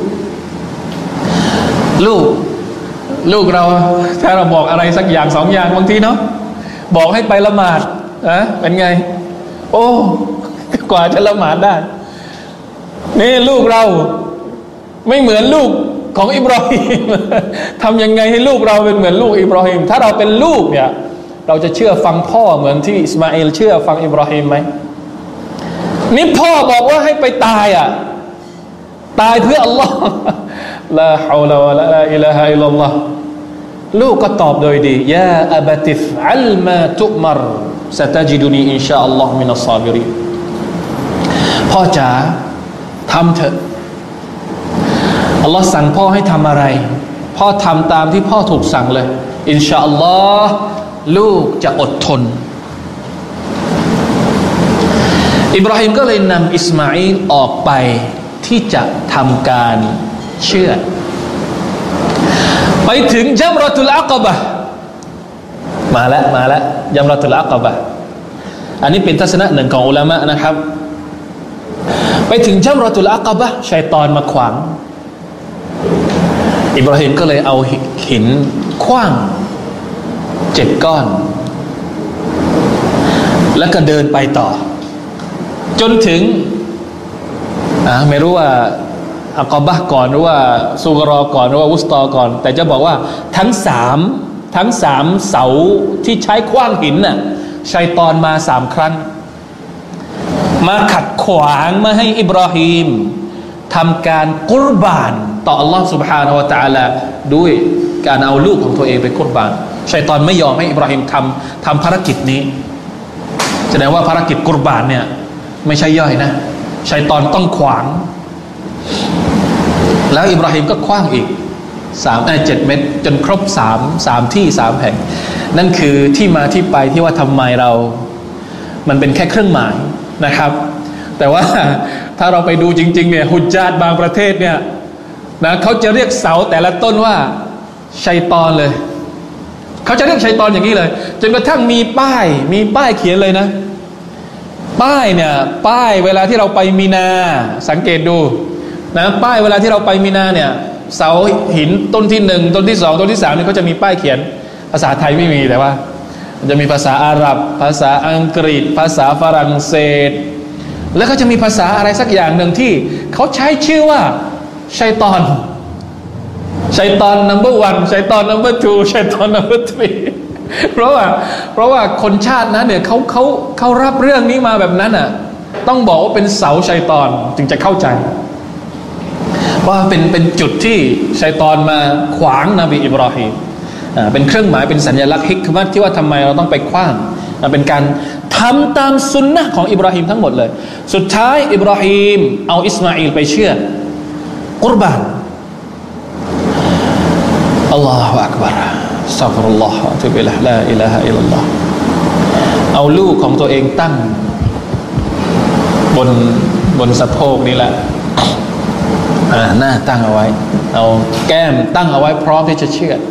ลูกลูกเราถ้าเราบอกอะไรสักอย่างสองอย่างบางทีเนาะบอกให้ไปละหมาดนะเป็นไงโอ้กว่าจะละหมาดได้นี่ลูกเราไม่เหมือนลูกของอิบราฮิมทำยังไงให้ลูกเราเป็นเหมือนลูกอิบราฮิมถ้าเราเป็นลูกเนี่ยเราจะเชื่อฟังพ่อเหมือนที่อิสมาอีลเชื่อฟังอิบราฮิมไหมนี่พ่อบอกว่าให้ไปตายอ่ะตายเพื่ออัลลอฮ์ลาฮาวลาวะลาอิลาฮะอิลลัลลอฮ์ลูกก็ตอบโดยดียาอับติฟอัลมาตุมรซะตะจิดุนีอินชาอัลลอฮ์มินัสซาบิรีนพ่อจ๋าทำเถอะอัลลอฮ์สั่งพ่อให้ทำอะไรพ่อทำตามที่พ่อถูกสั่งเลยอินชาอัลลอฮ์ลูกจะอดทนอิบราฮิมก็เลยนำอิสมาอีลออกไปที่จะทำการเชือดไปถึงญัมเราะตุลอะกะบะห์มาแล้วมาแล้วญัมเราะตุลอะกะบะห์อันนี้เป็นทัศนะหนึ่งของอุลามะนะครับไปถึงญัมเราะตุลอะกะบะห์ชัยฏอนมาขวางอิบราฮิมก็เลยเอาหินขว้างเจ็ดก้อนแล้วก็เดินไปต่อจนถึงอ่าไม่รู้ว่าอักบะห์ก่อนหรือว่าซูกรอก่อนหรือว่าวุสตอก่อนแต่จะบอกว่าทั้งสามทั้งสามเสาที่ใช้ขว้างหินน่ะชัยฏอนมาสามครั้งมาขัดขวางมาให้อิบราฮิมทำการกุรบานต่ออัลลอฮ์ سبحانه และ تعالى ด้วยการเอาลูกของตัวเองไปกุรบานชัยฏอนไม่ยอมให้อิบราฮิมทำทำภารกิจนี้แสดงว่าภารกิจกุรบานเนี่ยไม่ใช่ย่อยนะชัยฏอนต้องขวางแล้วอิบราฮิมก็ขว้างอีกสามเอ้ยเจ็ดเม็ดจนครบสามสามที่สามแห่งนั่นคือที่มาที่ไปที่ว่าทำไมเรามันเป็นแค่เครื่องหมายนะครับแต่ว่าถ้าเราไปดูจริงๆเนี่ยฮุจญาตบางประเทศเนี่ยนะเขาจะเรียกเสาแต่ละต้นว่าชัยฏอนเลยเขาจะเรียกชัยฏอนอย่างนี้เลยจนกระทั่งมีป้ายมีป้ายเขียนเลยนะป้ายเนี่ยป้ายเวลาที่เราไปมีนาสังเกตดูนะป้ายเวลาที่เราไปมีนาเนี่ยเสาหินต้นที่หนึ่งต้นที่สองต้นที่สามเนี่ยเขาจะมีป้ายเขียนภาษาไทยไม่มีแต่ว่ามันจะมีภาษาอาหรับภาษาอังกฤษภาษาฝรั่งเศสแล้วก็จะมีภาษาอะไรสักอย่างหนึ่งที่เขาใช้ชื่อว่าชัยฏอนชัยฏอน number one ชัยฏอน number two ชัยฏอน number three เพราะว่าเพราะว่าคนชาตินั้นเนี่ยเขาเขาเขารับเรื่องนี้มาแบบนั้นอ่ะต้องบอกว่าเป็นเสาชัยฏอนจึงจะเข้าใจว่าเป็นเป็นจุดที่ชัยฏอนมาขวางนบีอิบราฮิมอ่าเป็นเครื่องหมายเป็นสัญลักษณ์ฮิกมะห์ที่ว่าทำไมเราต้องไปขว้างเป็นการทำตามสุนนะของอิบราฮิมทั้งหมดเลยสุดท้ายอิบราฮิมเอาอิสมาอีลไปเชื่อกุรบานอัลลอฮฺอักบัรอัสตัฆฟิรุลลอฮฺวะอะตูบิอิลัยฮิลาอิลาฮะอิลลัลลอฮฺเอาลูกของตัวเองตั้งบนบนสะโพกนี่แหละอ่าหน้าตั้งเอาไว้เอาแก้มตั้งเอาไว้พร้อมที่จะเชื่อ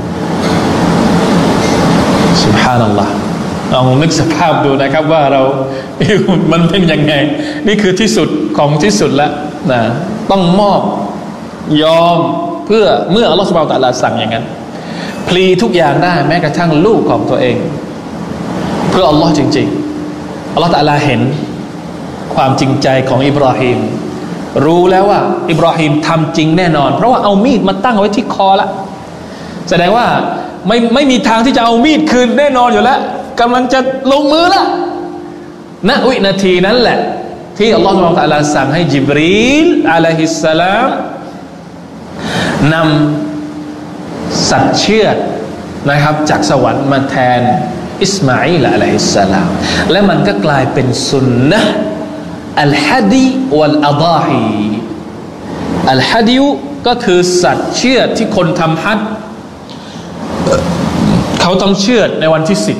ซุบฮานัลลอฮฺลองนึกสภาพดูนะครับว่าเรามันเป็นยังไงนี่คือที่สุดของที่สุดแล้วนะต้องมอบยอมเพื่อเมื่ออัลลอฮฺซุบฮานะฮูวะตะอาลาสั่งอย่างนั้นพลีทุกอย่างได้แม้กระทั่งลูกของตัวเองเพื่ออัลลอฮ์จริงๆอัลลอฮฺตะอาลาเห็นความจริงใจของอิบราฮิมรู้แล้วว่าอิบราฮิมทำจริงแน่นอนเพราะว่าเอามีดมาตั้งไว้ที่คอละแสดงว่าไม่ไม่มีทางที่จะเอามีดคืนแน่นอนอยู่แล้วกำลังจะลงมือละณวินาทีนั้นแหละที่อัลลอฮฺซุบฮานะฮูวะตะอาลาสั่งให้ญิบรีลอะลัยฮิสสลามนำสัตว์เชือดนะครับจากสวรรค์มาแทนอิสมาอีลอะลัยฮิสสลามและมันก็กลายเป็นสุนนะห์อัลฮัดีวัลอะฎอฮีอัลฮัดีก็คือสัตว์เชือดที่คนทำฮัจญ์เขาต้องเชือดในวันที่สิบ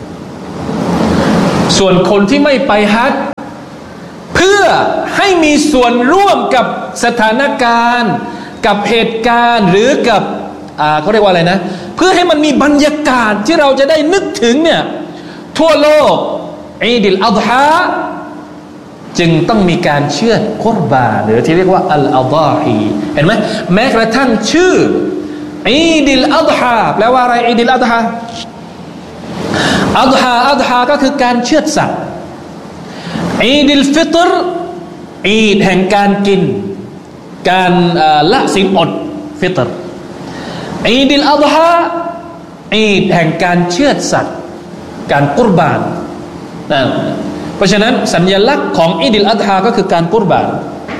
ส่วนคนที่ไม่ไปฮัจญ์เพื่อให้มีส่วนร่วมกับสถานการณ์กับเหตุการณ์หรือกับอ่าเขาเรียกว่าอะไรนะเพื่อให้มันมีบรรยากาศที่เราจะได้นึกถึงเนี่ยทั่วโลกอีดิลอัฎฮาจึงต้องมีการเชือดกุรบานหรือที่เรียกว่าอัลอัฎอฮีเห็นไหมแม้กระทั่งชื่ออีดิลอัฎฮาแปลว่าอะไรอีดิลอัฎฮาอัฎฮาอัฎฮาก็คือการเชือดสัตว์อีดิลฟิตรอีดแห่งการกินการละศีลอดฟิตรอีดิลอัฎฮาอีดแห่งการเชือดสัตว์การกุรบานนะเพราะฉะนั้นสัญลักษณ์ของอีดิลอัฎฮาก็คือการกุรบาน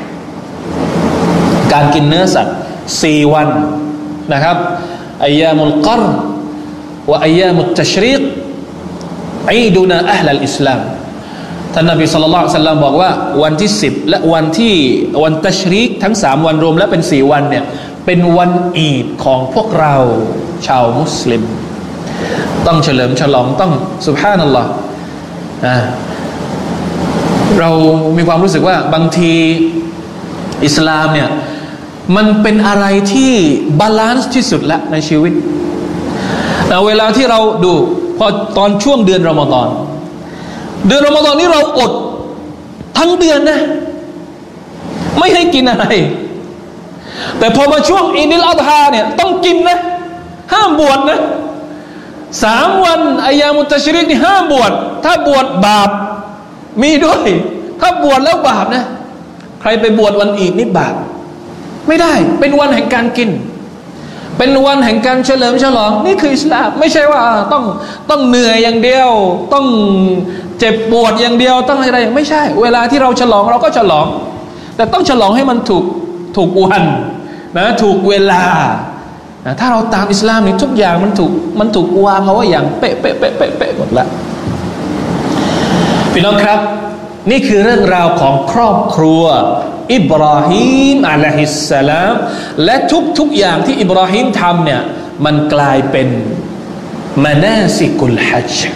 การกินเนื้อสัตว์สี่วันนะครับอัยยามุลกัรวะอัยยามุตตัชรีกอีดุนาอัลลอิสลามท่านนบีศ็อลลัลลอฮุอะลัยฮิวะซัลลัมบอกว่าวันที่สิบและวันที่วันตัชรีกทั้งสามวันรวมแล้วเป็นสี่วันเนี่ยเป็นวันอีดของพวกเราชาวมุสลิมต้องเฉลิมฉลองต้องซุบฮานัลลอฮ์อ่าเรามีความรู้สึกว่าบางทีอิสลามเนี่ยมันเป็นอะไรที่บาลานซ์ที่สุดละในชีวิตแต่เวลาที่เราดูพอตอนช่วงเดือนรอมฎอนเดือนรอมฎอนนี้เราอดทั้งเดือนนะไม่ให้กินอะไรแต่พอมาช่วงอีดิลอัฎฮาเนี่ยต้องกินนะห้ามบวชนะสามวันอัยยามุตตัชรีกนี่ห้ามบวชถ้าบวชบาปมีด้วยถ้าบวชแล้วบาปนะใครไปบวชวันอีดนี่บาปไม่ได้เป็นวันแห่งการกินเป็นวันแห่งการเฉลิมฉลองนี่คืออิสลามไม่ใช่ว่าต้องต้องเหนื่อยอย่างเดียวต้องเจ็บปวดอย่างเดียวต้องอะไรไม่ใช่เวลาที่เราฉลองเราก็ฉลองแต่ต้องฉลองให้มันถูกถูกวันนะถูกเวลานะถ้าเราตามอิสลามนี่ทุกอย่างมันถูกมันถูกวางเอาไว้อย่างเป๊ะเป๊ะเป๊ะเป๊ะเป๊ะหมดละพี่น้องครับนี่คือเรื่องราวของครอบครัวอิบราฮิมอะลัยฮิสสลามและทุกๆอย่างที่อิบราฮิมทำเนี่ยมันกลายเป็นมะนาซิกุลฮัจญ์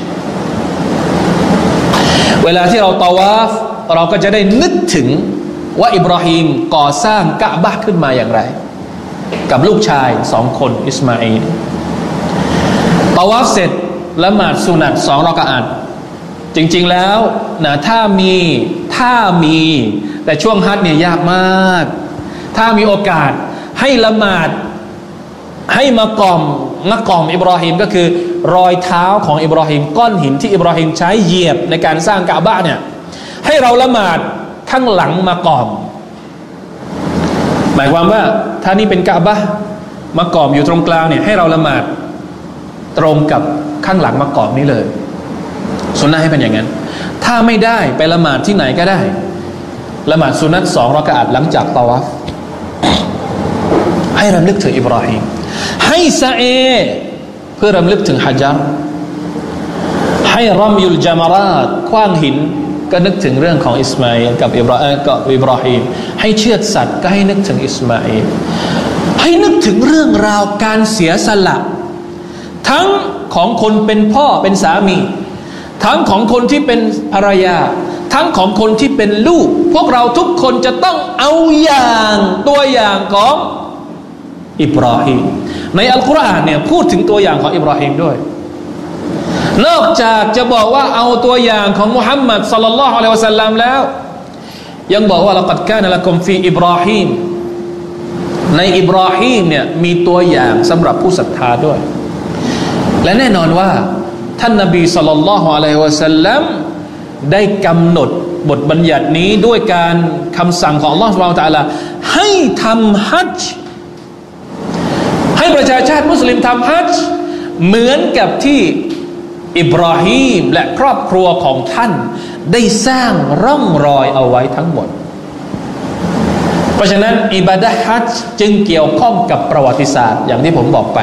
เวลาที่เราตะวาฟเราก็จะได้นึกถึงว่าอิบราฮิมก่อสร้างกะอ์บะห์ขึ้นมาอย่างไรกับลูกชายสองคนอิสมาอีลตะวาฟเสร็จละหมาดสุนัตสองรอกะอะห์จริงๆแล้วนะถ้ามีถ้ามีแต่ช่วงฮัจญ์เนี่ยยากมากถ้ามีโอกาสให้ละหมาดให้มากอมมากอมอิบราฮิมก็คือรอยเท้าของอิบราฮิมก้อนหินที่อิบราฮิมใช้เหยียบในการสร้างกะอ์บะห์เนี่ยให้เราละหมาดข้างหลังมากอมหมายความว่าถ้านี่เป็นกะอ์บะห์มากอมอยู่ตรงกลางเนี่ยให้เราละหมาดตรงกับข้างหลังมากอมนี่เลยสุนนะให้เป็นอย่างนั้นถ้าไม่ได้ไปละหมาดที่ไหนก็ได้ละหมาดสุนัตสองรอกะอะห์หลังจากตะวาฟให้รำลึกถึงอิบราฮิมให้ซะเอเพื่อรำลึกถึงฮัจญ์ให้รำยุลญะมะราตขว้างหินก็นึกถึงเรื่องของอิสมาอีลกับอิบราฮิมกับอิบราฮิมให้เชือดสัตว์ก็ให้นึกถึงอิสมาอีลให้นึกถึงเรื่องราวการเสียสละทั้งของคนเป็นพ่อเป็นสามีทั้งของคนที่เป็นภรรยาทั้งของคนที่เป็นลูกพวกเราทุกคนจะต้องเอาอย่างตัวอย่างของอิบราฮิมในอัลกุรอานเนี่ยพูดถึงตัวอย่างของอิบราฮิมด้วยนอกจากจะบอกว่าเอาตัวอย่างของมุฮัมมัดศ็อลลัลลอฮุอะลัยฮิวะซัลลัมแล้วยังบอกว่าละกัดกานะละกุมฟีอิบราฮิมในอิบราฮิมเนี่ยมีตัวอย่างสำหรับผู้ศรัทธาด้วยและแน่นอนว่าท่านนบีศ็อลลัลลอฮุอะลัยฮิวะซัลลัมได้กำหนดบทบัญญัตินี้ด้วยการคำสั่งของอัลเลาะห์ซุบฮานะฮูวะตะอาลาให้ทำฮัจญ์ให้ประชาชาติมุสลิมทำฮัจญ์เหมือนกับที่อิบราฮิมและครอบครัวของท่านได้สร้างร่องรอยเอาไว้ทั้งหมดเพราะฉะนั้นอิบาดะห์ฮัจญ์จึงเกี่ยวข้องกับประวัติศาสตร์อย่างที่ผมบอกไป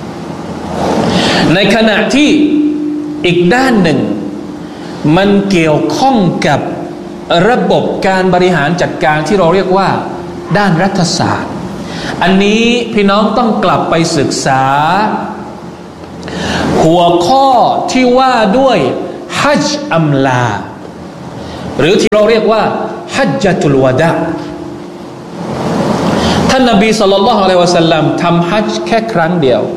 ในขณะที่อีกด้านหนึ่งมันเกี่ยวข้องกับระบบการบริหารจัดการที่เราเรียกว่าด้านรัฐศาสตร์อันนี้พี่น้องต้องกลับไปศึกษาหัวข้อที่ว่าด้วยฮัจญ์อัมลาหรือที่เราเรียกว่าฮัจญะตุลวะดะท่านนบีศ็อลลัลลอฮุอะลัยฮิวะซัลลัมทำฮัจญ์แค่ครั้งเดียว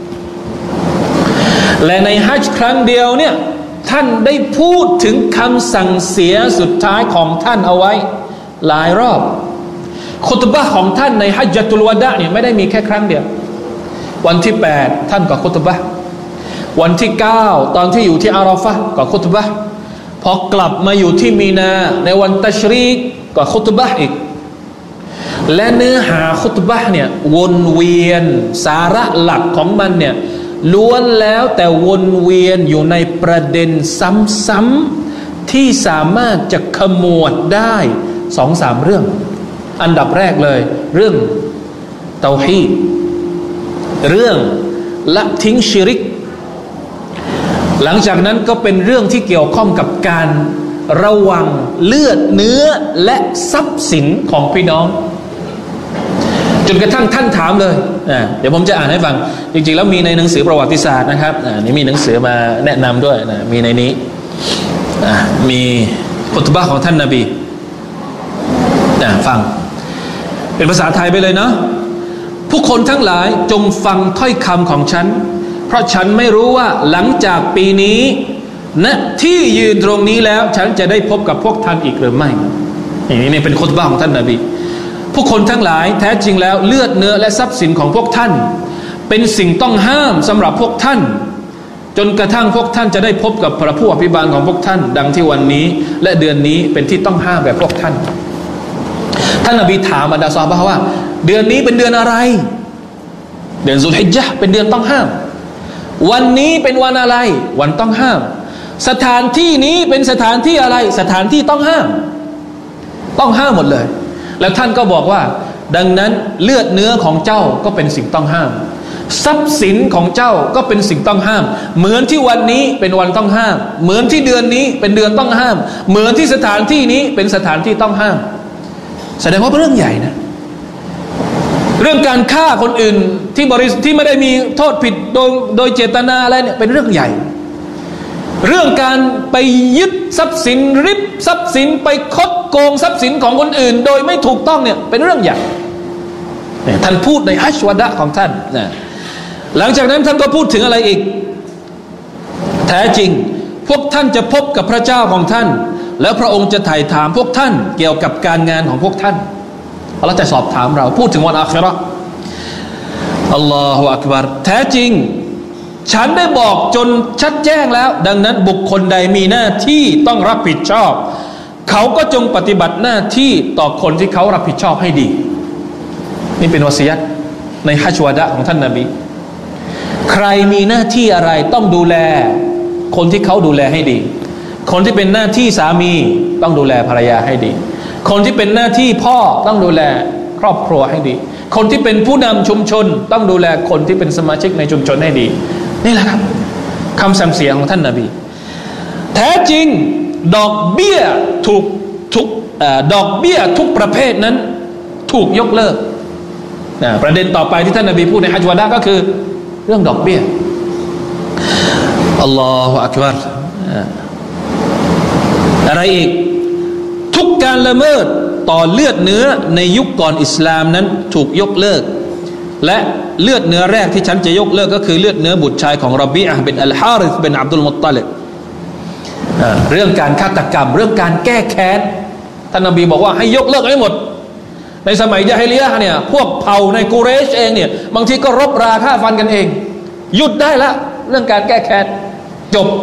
และในฮัจญ์ครั้งเดียวเนี่ยท่านได้พูดถึงคำสั่งเสียสุดท้ายของท่านเอาไว้หลายรอบคุตบะห์ของท่านในฮัจญะตุลวะดะเนี่ยไม่ได้มีแค่ครั้งเดียววันที่แปดท่านก็คุตบะห์วันที่เก้าตอนที่อยู่ที่อาราฟะห์ก็คุตบะห์พอกลับมาอยู่ที่มีนาในวันตัชรีกก็คุตบะห์อีกและเนื้อหาคุตบะห์เนี่ยวนเวียนสาระหลักของมันเนี่ยล้วนแล้วแต่วนเวียนอยู่ในประเด็นซ้ำๆที่สามารถจะขมวดได้สองสามเรื่องอันดับแรกเลยเรื่องเตาฮีดเรื่องละทิ้งชิริกหลังจากนั้นก็เป็นเรื่องที่เกี่ยวข้องกับการระวังเลือดเนื้อและทรัพย์สินของพี่น้องจนกระทั่งท่านถามเลยอ่าเดี๋ยวผมจะอ่านให้ฟังจริงๆแล้วมีในหนังสือประวัติศาสตร์นะครับอ่านี่มีหนังสือมาแนะนำด้วยนะมีในนี้อ่ามีคุตบะห์ของท่านนบีอ่าฟังเป็นภาษาไทยไปเลยเนาะผู้คนทั้งหลายจงฟังถ้อยคำของฉันเพราะฉันไม่รู้ว่าหลังจากปีนี้ณที่ยืนตรงนี้แล้วฉันจะได้พบกับพวกท่านอีกหรือไม่นี่นี่เป็นคุตบะห์ของท่านนบีผู้คนทั้งหลายแท้จริงแล้วเลือดเนื้อและทรัพย์สินของพวกท่านเป็นสิ่งต้องห้ามสำหรับพวกท่านจนกระทั่งพวกท่านจะได้พบกับพระผู้อภิบาลของพวกท่านดังที่วันนี้และเดือนนี้เป็นที่ต้องห้ามแก่พวกท่านท่านนบีถามบรรดาซอฮาบะห์ว่าเดือนนี้เป็นเดือนอะไรเดือนซุลฮิจญะห์เป็นเดือนต้องห้ามวันนี้เป็นวันอะไรวันต้องห้ามสถานที่นี้เป็นสถานที่อะไรสถานที่ต้องห้ามต้องห้ามหมดเลยแล้วท่านก็บอกว่าดังนั้นเลือดเนื้อของเจ้าก็เป็นสิ่งต้องห้ามทรัพย์สินของเจ้าก็เป็นสิ่งต้องห้ามเหมือนที่วันนี้เป็นวันต้องห้ามเหมือนที่เดือนนี้เป็นเดือนต้องห้ามเหมือนที่สถานที่นี้เป็นสถานที่ต้องห้ามแสดงว่าเป็นเรื่องใหญ่นะเรื่องการฆ่าคนอื่นที่บริสุทธิ์ที่ไม่ได้มีโทษผิดโดยโดยเจตนาอะไรเนี่ยเป็นเรื่องใหญ่เรื่องการไปยึดทรัพย์สินริบทรัพย์สินไปคดโกงทรัพย์สินของคนอื่นโดยไม่ถูกต้องเนี่ยเป็นเรื่องใหญ่ท่านพูดในฮัจญ์วะดะของท่านนะหลังจากนั้นท่านก็พูดถึงอะไรอีกแท้จริงพวกท่านจะพบกับพระเจ้าของท่านแล้วพระองค์จะไถ่ถามพวกท่านเกี่ยวกับการงานของพวกท่านอัลเลาะห์จะสอบถามเราพูดถึงวันอาคิเราะห์อัลลอฮฺอักบัรแท้จริงฉันได้บอกจนชัดแจ้งแล้วดังนั้นบุคคลใดมีหน้าที่ต้องรับผิดชอบเขาก็จงปฏิบัติหน้าที่ต่อคนที่เขารับผิดชอบให้ดีนี่เป็นวะซียะห์ในฮัจญ์วะดะของท่านนบีใครมีหน้าที่อะไรต้องดูแลคนที่เขาดูแลให้ดีคนที่เป็นหน้าที่สามีต้องดูแลภรรยาให้ดีคนที่เป็นหน้าที่พ่อต้องดูแลครอบครัวให้ดีคนที่เป็นผู้นำชุมชนต้องดูแลคนที่เป็นสมาชิกในชุมชนให้ดีนี่แหละครับคำสั่งเสียของท่านนบีแท้จริงดอกเบี้ยถูกทุกดอกเบี้ยทุกประเภทนั้นถูกยกเลิกประเด็นต่อไปที่ท่านนบีพูดในฮัจญ์วะดะก็คือเรื่องดอกเบี้ยอัลลอฮฺอักบัรอะไรอีกทุกการละเมิดต่อเลือดเนื้อในยุคก่อนอิสลามนั้นถูกยกเลิกและเลือดเนื้อแรกที่ฉันจะยกเลิกก็คือเลือดเนื้อบุตรชายของรอบีอะห์บินอัลฮาริษบินอับดุลมุตตอลิบเรื่องการฆาตกรรมเรื่องการแก้แค้นท่านนบีบอกว่าให้ยกเลิกให้หมดในสมัยญะฮิลิยะห์เนี่ยพวกเผ่าในกุเรชเองเนี่ยบางทีก็รบราฆ่าฟันกันเองหยุดได้ละเรื่องการแก้แค้นจบ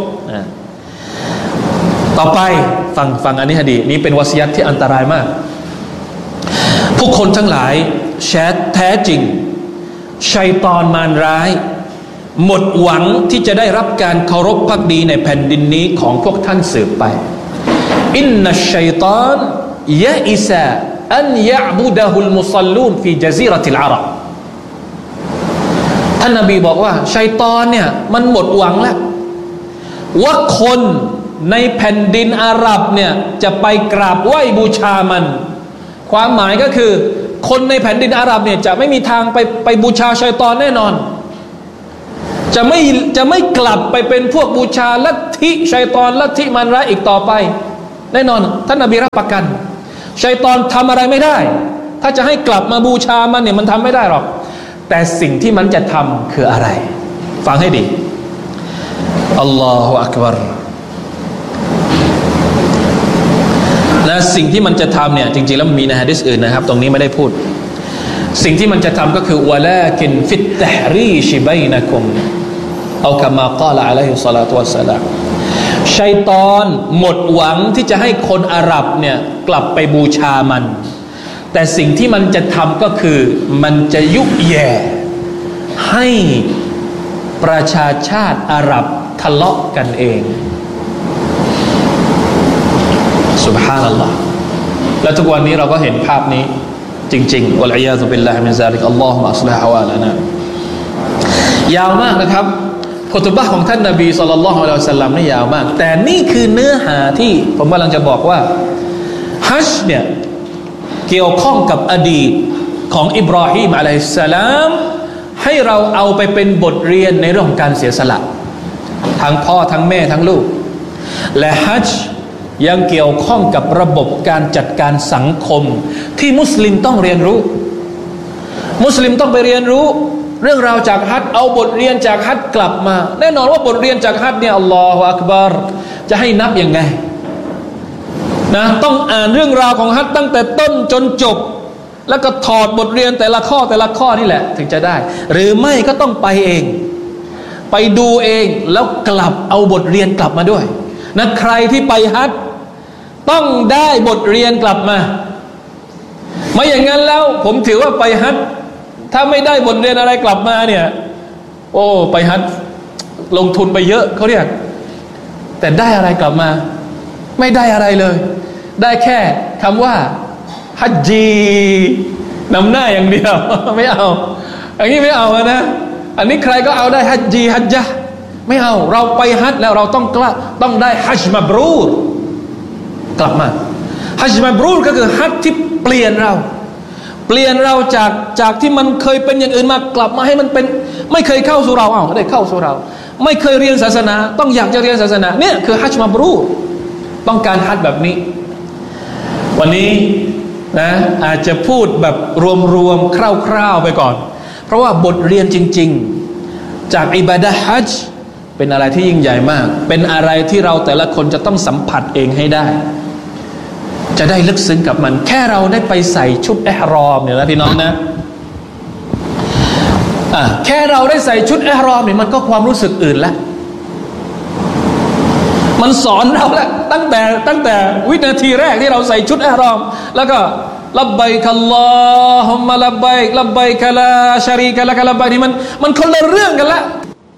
ต่อไปฟังฟังอันนี้ฮะดีนี้เป็นวะซียะห์ที่อันตรายมากผู้คนทั้งหลายแชทแท้จริงชัยฏอนมารร้ายหมดหวังที่จะได้รับการเคารพภักดีในแผ่นดินนี้ของพวกท่านสืบไปอินนัชชัยฏอนยะอิซาอันยะบุดะฮุลมุศอลลูนฟีญะซีเราะติลอารับท่านนบีบอกว่าชัยฏอนเนี่ยมันหมดหวังแล้วว่าคนในแผ่นดินอาหรับเนี่ยจะไปกราบไหว้บูชามันความหมายก็คือคนในแผ่นดินอาหรับเนี่ยจะไม่มีทางไปไปบูชาชัยฏอนแน่นอนจะไม่จะไม่กลับไปเป็นพวกบูชาลัทธิชัยฏอนลัทธิมันร้ายอีกต่อไปแน่นอนท่านนบีรับประกันชัยฏอนทำอะไรไม่ได้ถ้าจะให้กลับมาบูชามันเนี่ยมันทำไม่ได้หรอกแต่สิ่งที่มันจะทำคืออะไรฟังให้ดีอัลลอฮฺอักบัรและสิ่งที่มันจะทำเนี่ยจริงๆแล้วมีในหะดีษอื่นนะครับตรงนี้ไม่ได้พูดสิ่งที่มันจะทำก็คือวะลากินฟิตตะฮรีชบัยนะกุมเอากะมากาลอะลัยฮิศศอลาตุวัสสลามชัยฏอนหมดหวังที่จะให้คนอาหรับเนี่ยกลับไปบูชามันแต่สิ่งที่มันจะทำก็คือมันจะยุแย่ให้ประชาชาติอาหรับทะเลาะกันเองซุบฮานัลลอฮ์และทุกวันนี้เราก็เห็นภาพนี้จริงๆวัลอียาซุบิลลาฮิมินซาลิกอัลลอฮุมะอัศลิฮฮะวาลานะยาวมากนะครับคุตุบะห์ของท่านนบีศ็อลลัลลอฮุอะลัยฮิวะซัลลัมนี่ยาวมากแต่นี่คือเนื้อหาที่ผมกำลังจะบอกว่าฮัจญ์เนี่ยเกี่ยวข้องกับอดีตของอิบราฮีมอะลัยฮิสสลามให้เราเอาไปเป็นบทเรียนในเรื่องของการเสียสละทั้งพ่อทั้งแม่ทั้งลูกและฮัจญ์ยังเกี่ยวข้องกับระบบการจัดการสังคมที่มุสลิมต้องเรียนรู้มุสลิมต้องไปเรียนรู้เรื่องราวจากฮัจญ์เอาบทเรียนจากฮัจญ์กลับมาแน่นอนว่าบทเรียนจากฮัจญ์เนี่ยอัลลอฮฺอักบัรจะให้นับยังไงนะต้องอ่านเรื่องราวของฮัจญ์ตั้งแต่ต้นจนจบแล้วก็ถอดบทเรียนแต่ละข้อแต่ละข้อนี่แหละถึงจะได้หรือไม่ก็ต้องไปเองไปดูเองแล้วกลับเอาบทเรียนกลับมาด้วยนะใครที่ไปฮัจญ์ต้องได้บทเรียนกลับมาไม่อย่างนั้นแล้วผมถือว่าไปฮัจญ์ถ้าไม่ได้บทเรียนอะไรกลับมาเนี่ยโอ้ไปฮัจญ์ลงทุนไปเยอะเขาเรียกแต่ได้อะไรกลับมาไม่ได้อะไรเลยได้แค่คำว่าฮัจญีนำหน้าอย่างเดียวไม่เอาอย่างนี้ไม่เอานะอันนี้ใครก็เอาได้ฮัจญีฮัจญะไม่เอาเราไปฮัจญ์แล้วเราต้องกล้าต้องได้ฮัจญ์มับรูรกลับมาฮัจญ์มับรูรก็คือฮัจญ์ที่เปลี่ยนเราเปลี่ยนเราจากจากที่มันเคยเป็นอย่างอื่นมากลับมาให้มันเป็นไม่เคยเข้าสู่เราเอ้าได้เข้าสู่เราไม่เคยเรียนศาสนาต้องอยากจะเรียนศาสนาเนี่ยคือฮัจญ์มับรูรต้องการฮัจญ์แบบนี้วันนี้นะอาจจะพูดแบบรวมๆคร่าวๆไปก่อนเพราะว่าบทเรียนจริงๆจากอิบาดะห์ฮัจญ์เป็นอะไรที่ยิ่งใหญ่มากเป็นอะไรที่เราแต่ละคนจะต้องสัมผัสเองให้ได้จะได้ลึกซึ้งกับมันแค่เราได้ไปใส่ชุดอิห์รอมเนี่ยนะพี่น้องนะอ่ะแค่เราได้ใส่ชุดอิห์รอมเนี่ยมันก็ความรู้สึกอื่นแล้วมันสอนเราแล้วตั้งแต่ตั้งแต่วินาทีแรกที่เราใส่ชุดอิห์รอมแล้วก็ลับบัยกัลลอฮุมมะลับบัยลับบัยกะลาชะรีกะละกะลับบัยนี่มันมันคนละเรื่องกันละ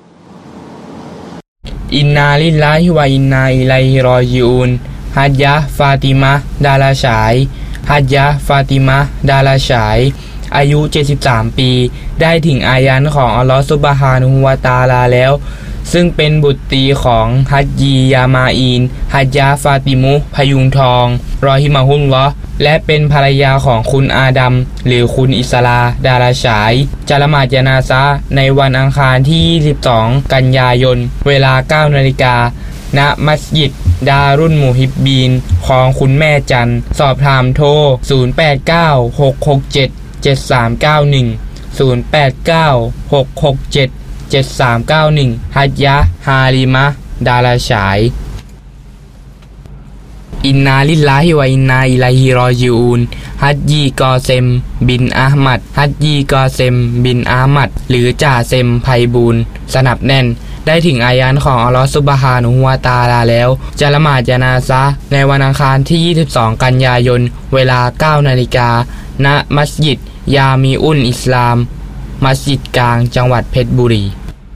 อินนาลิลลาฮิวะอินนาอิลัยฮิรอญิอูนฮัจญะห์ฟาติมะห์ดาราฉายฮัจญะห์ฟาติมะห์ดาราฉายอายุเจ็ดสิบสามปีได้ถึงอายันของอัลลอฮฺซุบฮานะฮูวะตะอาลาแล้วซึ่งเป็นบุตรีของฮัจญียามาอีนฮัจญะห์ฟาติมุพยุงทองรอฮิมะฮุลลอฮ์และเป็นภรรยาของคุณอาดัมหรือคุณอิสลาดาราฉายจะละหมาดญะนาซะห์ในวันอังคารที่ยี่สิบสองกันยายนเวลา เก้านาฬิกา ณมัสยิดดารุนมุฮิบบีนของคุณแม่จันสอบถามโทรศูนย์ แปด เก้า หก หก เจ็ด เจ็ด สาม เก้า หนึ่ง ศูนย์ แปด เก้า หก หก เจ็ด เจ็ด สาม เก้า หนึ่งฮัจญะห์ฮาลิมะห์ดาราฉายอินนาลิลลาฮิวะอินนาอิลัยฮิรอญิอูนฮัจญีกอเซมบินอะห์มัดฮัจญีกอเซมบินอะห์มัดหรือจ่าเซมไพบูลย์สนับแน่นได้ถึงอายันของอัลลอฮฺซุบฮานะฮูวะตะอาลาแล้วจะละหมาดญะนาซะห์ในวันอังคารที่ยี่สิบสองกันยายนเวลา เก้านาฬิกา ณมัสยิดยามีอุลอิสลามมัสยิดกลางจังหวัดเพชรบุรี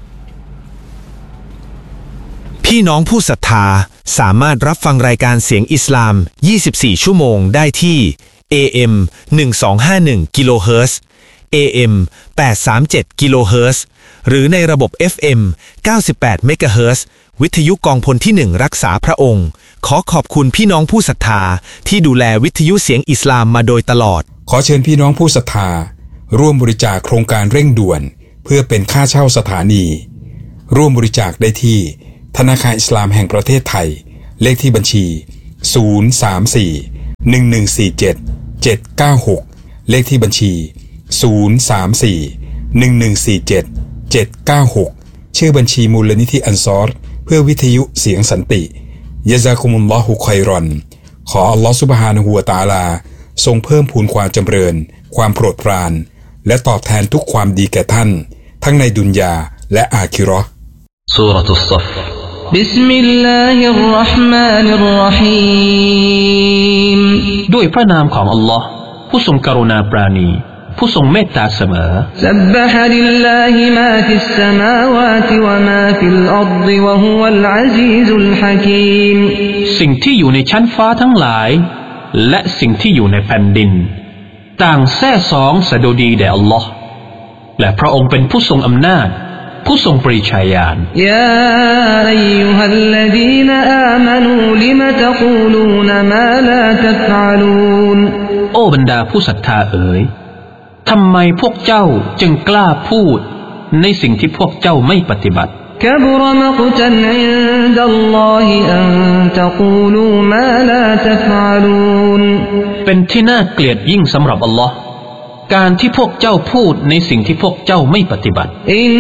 พี่น้องผู้ศรัทธาสามารถรับฟังรายการเสียงอิสลามยี่สิบสี่ชั่วโมงได้ที่ เอ เอ็ม หนึ่งสองห้าหนึ่ง กิโลเฮิรตซ์ เอ เอ็ม แปดสามเจ็ด กิโลเฮิรตซ์หรือในระบบ เอฟ เอ็ม เก้าสิบแปด เมกะเฮิรตซ์วิทยุกองพลที่หนึ่งรักษาพระองค์ขอขอบคุณพี่น้องผู้ศรัทธาที่ดูแลวิทยุเสียงอิสลามมาโดยตลอดขอเชิญพี่น้องผู้ศรัทธาร่วมบริจาคโครงการเร่งด่วนเพื่อเป็นค่าเช่าสถานีร่วมบริจาคได้ที่ธนาคารอิสลามแห่งประเทศไทยเลขที่บัญชีศูนย์ สาม สี่ หนึ่ง หนึ่ง สี่ เจ็ด เจ็ด เก้า หกเลขที่บัญชีศูนย์ สาม สี่ หนึ่ง หนึ่ง สี่ เจ็ด เจ็ด เก้า หกชื่อบัญชีมูลนิธิอันซอรเพื่อวิทยุเสียงสันติยะซากุมุลลอฮุค็อยรอนขออัลลอฮฺซุบฮานะฮูวะตะอาลาทรงเพิ่มพูนความจำเริญความโปรดปรานและตอบแทนทุกความดีแก่ท่านทั้งในดุนยาและอาคิเราะห์ซูเราะตุสศฟบิสมิลลาฮิรเราะห์มานิรเราะฮีมด้วยพระนามของอัลลอฮ์ผู้ทรงกรุณาปราณีผู้ทรงเมตตาเสมอซับบะฮะลิลลาฮิมาฟิสสมาวาติวะมาฟิลอัรฎิวะฮุวัลอะซีซุลฮะกีมสิ่งที่อยู่ในชั้นฟ้าทั้งหลายและสิ่งที่อยู่ในแผ่นดินต่างแท้สองสดุดีแด่อัลลอฮ์และพระองค์เป็นผู้ทรงอำนาจผู้ทรงปริชาญาณยาอัยยูฮัลลดีนอามานูลิมะตะกูลูนมาลาตัฟอะลูนโอ้บรรดาผู้ศรัทธาเอ๋ยทำไมพวกเจ้าจึงกล้าพูดในสิ่งที่พวกเจ้าไม่ปฏิบัติกะบุรมะกตันอินดัลลอฮิอันตะกูลูมาลาตัฟอะลูนเป็นที่น่าเกลียดยิ่งสำหรับอัลลอฮ์การที่พวกเจ้าพูดในสิ่งที่พวกเจ้าไม่ปฏิบัติ